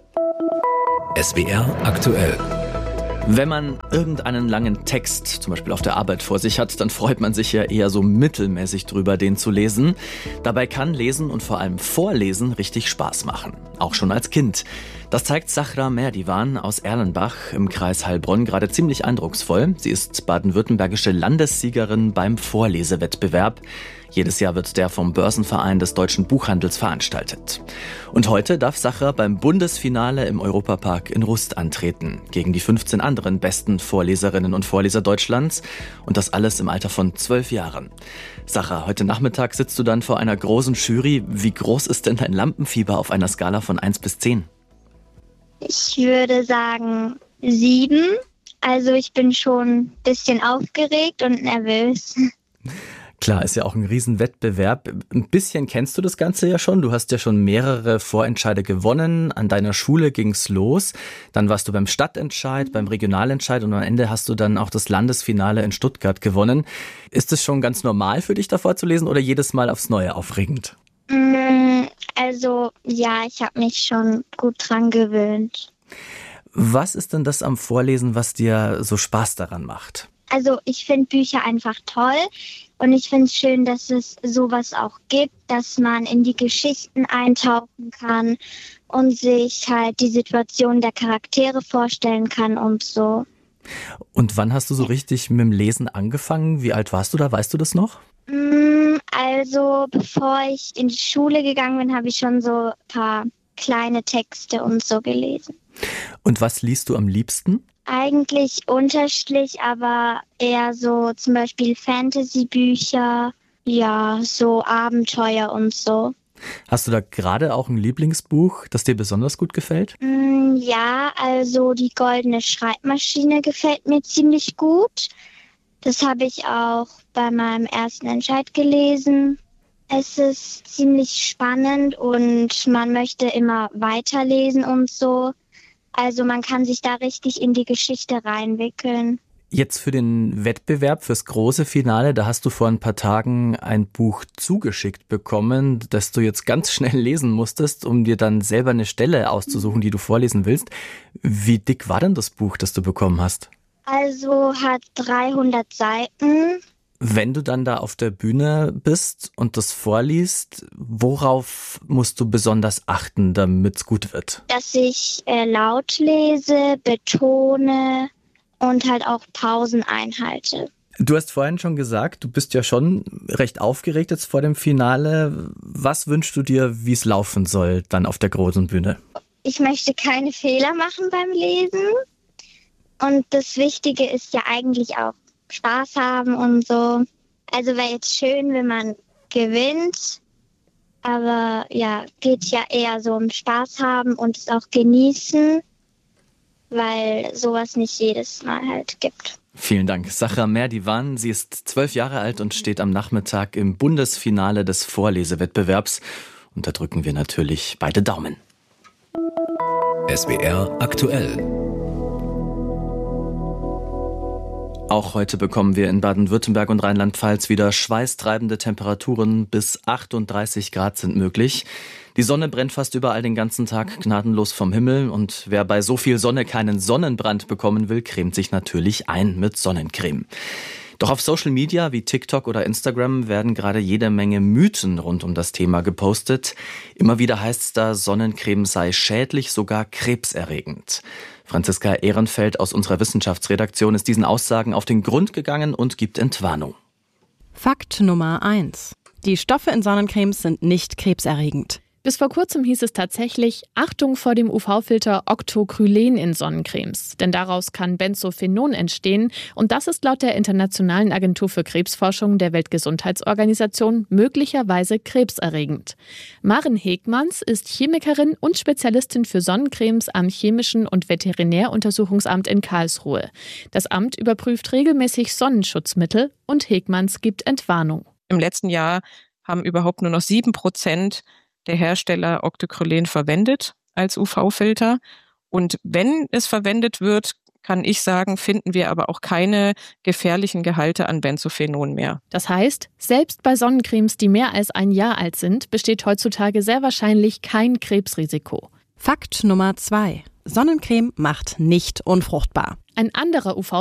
S W R Aktuell. Wenn man irgendeinen langen Text, zum Beispiel auf der Arbeit vor sich hat, dann freut man sich ja eher so mittelmäßig drüber, den zu lesen. Dabei kann Lesen und vor allem Vorlesen richtig Spaß machen. Auch schon als Kind. Das zeigt Sahra Merdiwan aus Erlenbach im Kreis Heilbronn gerade ziemlich eindrucksvoll. Sie ist baden-württembergische Landessiegerin beim Vorlesewettbewerb. Jedes Jahr wird der vom Börsenverein des deutschen Buchhandels veranstaltet. Und heute darf Sahra beim Bundesfinale im Europapark in Rust antreten, gegen die fünfzehn anderen besten Vorleserinnen und Vorleser Deutschlands. Und das alles im Alter von zwölf Jahren. Sahra, heute Nachmittag sitzt du dann vor einer großen Jury. Wie groß ist denn dein Lampenfieber auf einer Skala von eins bis zehn? Ich würde sagen sieben. Also ich bin schon ein bisschen aufgeregt und nervös. Klar, ist ja auch ein Riesenwettbewerb. Ein bisschen kennst du das Ganze ja schon. Du hast ja schon mehrere Vorentscheide gewonnen. An deiner Schule ging's los. Dann warst du beim Stadtentscheid, beim Regionalentscheid und am Ende hast du dann auch das Landesfinale in Stuttgart gewonnen. Ist es schon ganz normal für dich, davor zu lesen oder jedes Mal aufs Neue aufregend? Also ja, ich habe mich schon gut dran gewöhnt. Was ist denn das am Vorlesen, was dir so Spaß daran macht? Also ich finde Bücher einfach toll und ich finde es schön, dass es sowas auch gibt, dass man in die Geschichten eintauchen kann und sich halt die Situation der Charaktere vorstellen kann und so. Und wann hast du so richtig mit dem Lesen angefangen? Wie alt warst du da? Weißt du das noch? Also bevor ich in die Schule gegangen bin, habe ich schon so ein paar kleine Texte und so gelesen. Und was liest du am liebsten? Eigentlich unterschiedlich, aber eher so zum Beispiel Fantasy-Bücher, ja, so Abenteuer und so. Hast du da gerade auch ein Lieblingsbuch, das dir besonders gut gefällt? Mm, ja, also die Goldene Schreibmaschine gefällt mir ziemlich gut. Das habe ich auch bei meinem ersten Entscheid gelesen. Es ist ziemlich spannend und man möchte immer weiterlesen und so. Also man kann sich da richtig in die Geschichte reinwickeln. Jetzt für den Wettbewerb, fürs große Finale, da hast du vor ein paar Tagen ein Buch zugeschickt bekommen, das du jetzt ganz schnell lesen musstest, um dir dann selber eine Stelle auszusuchen, die du vorlesen willst. Wie dick war denn das Buch, das du bekommen hast? Also hat dreihundert Seiten. Wenn du dann da auf der Bühne bist und das vorliest, worauf musst du besonders achten, damit es gut wird? Dass ich äh, laut lese, betone und halt auch Pausen einhalte. Du hast vorhin schon gesagt, du bist ja schon recht aufgeregt jetzt vor dem Finale. Was wünschst du dir, wie es laufen soll dann auf der großen Bühne? Ich möchte keine Fehler machen beim Lesen. Und das Wichtige ist ja eigentlich auch Spaß haben und so. Also wäre jetzt schön, wenn man gewinnt. Aber ja, geht ja eher so um Spaß haben und es auch genießen, weil sowas nicht jedes Mal halt gibt. Vielen Dank. Sahra Merdiwan, sie ist zwölf Jahre alt und steht am Nachmittag im Bundesfinale des Vorlesewettbewerbs. Und da drücken wir natürlich beide Daumen. S W R Aktuell. Auch heute bekommen wir in Baden-Württemberg und Rheinland-Pfalz wieder schweißtreibende Temperaturen. Bis achtunddreißig Grad sind möglich. Die Sonne brennt fast überall den ganzen Tag gnadenlos vom Himmel. Und wer bei so viel Sonne keinen Sonnenbrand bekommen will, cremt sich natürlich ein mit Sonnencreme. Doch auf Social Media wie TikTok oder Instagram werden gerade jede Menge Mythen rund um das Thema gepostet. Immer wieder heißt es da, Sonnencreme sei schädlich, sogar krebserregend. Franziska Ehrenfeld aus unserer Wissenschaftsredaktion ist diesen Aussagen auf den Grund gegangen und gibt Entwarnung. Fakt Nummer eins. Die Stoffe in Sonnencremes sind nicht krebserregend. Bis vor kurzem hieß es tatsächlich, Achtung vor dem U V-Filter Octocrylen in Sonnencremes. Denn daraus kann Benzophenon entstehen. Und das ist laut der Internationalen Agentur für Krebsforschung der Weltgesundheitsorganisation möglicherweise krebserregend. Maren Hegmanns ist Chemikerin und Spezialistin für Sonnencremes am Chemischen und Veterinäruntersuchungsamt in Karlsruhe. Das Amt überprüft regelmäßig Sonnenschutzmittel und Hegmanns gibt Entwarnung. Im letzten Jahr haben überhaupt nur noch sieben Prozent der Hersteller Octocrylen verwendet als U V-Filter. Und wenn es verwendet wird, kann ich sagen, finden wir aber auch keine gefährlichen Gehalte an Benzophenon mehr. Das heißt, selbst bei Sonnencremes, die mehr als ein Jahr alt sind, besteht heutzutage sehr wahrscheinlich kein Krebsrisiko. Fakt Nummer zwei. Sonnencreme macht nicht unfruchtbar. Ein anderer U V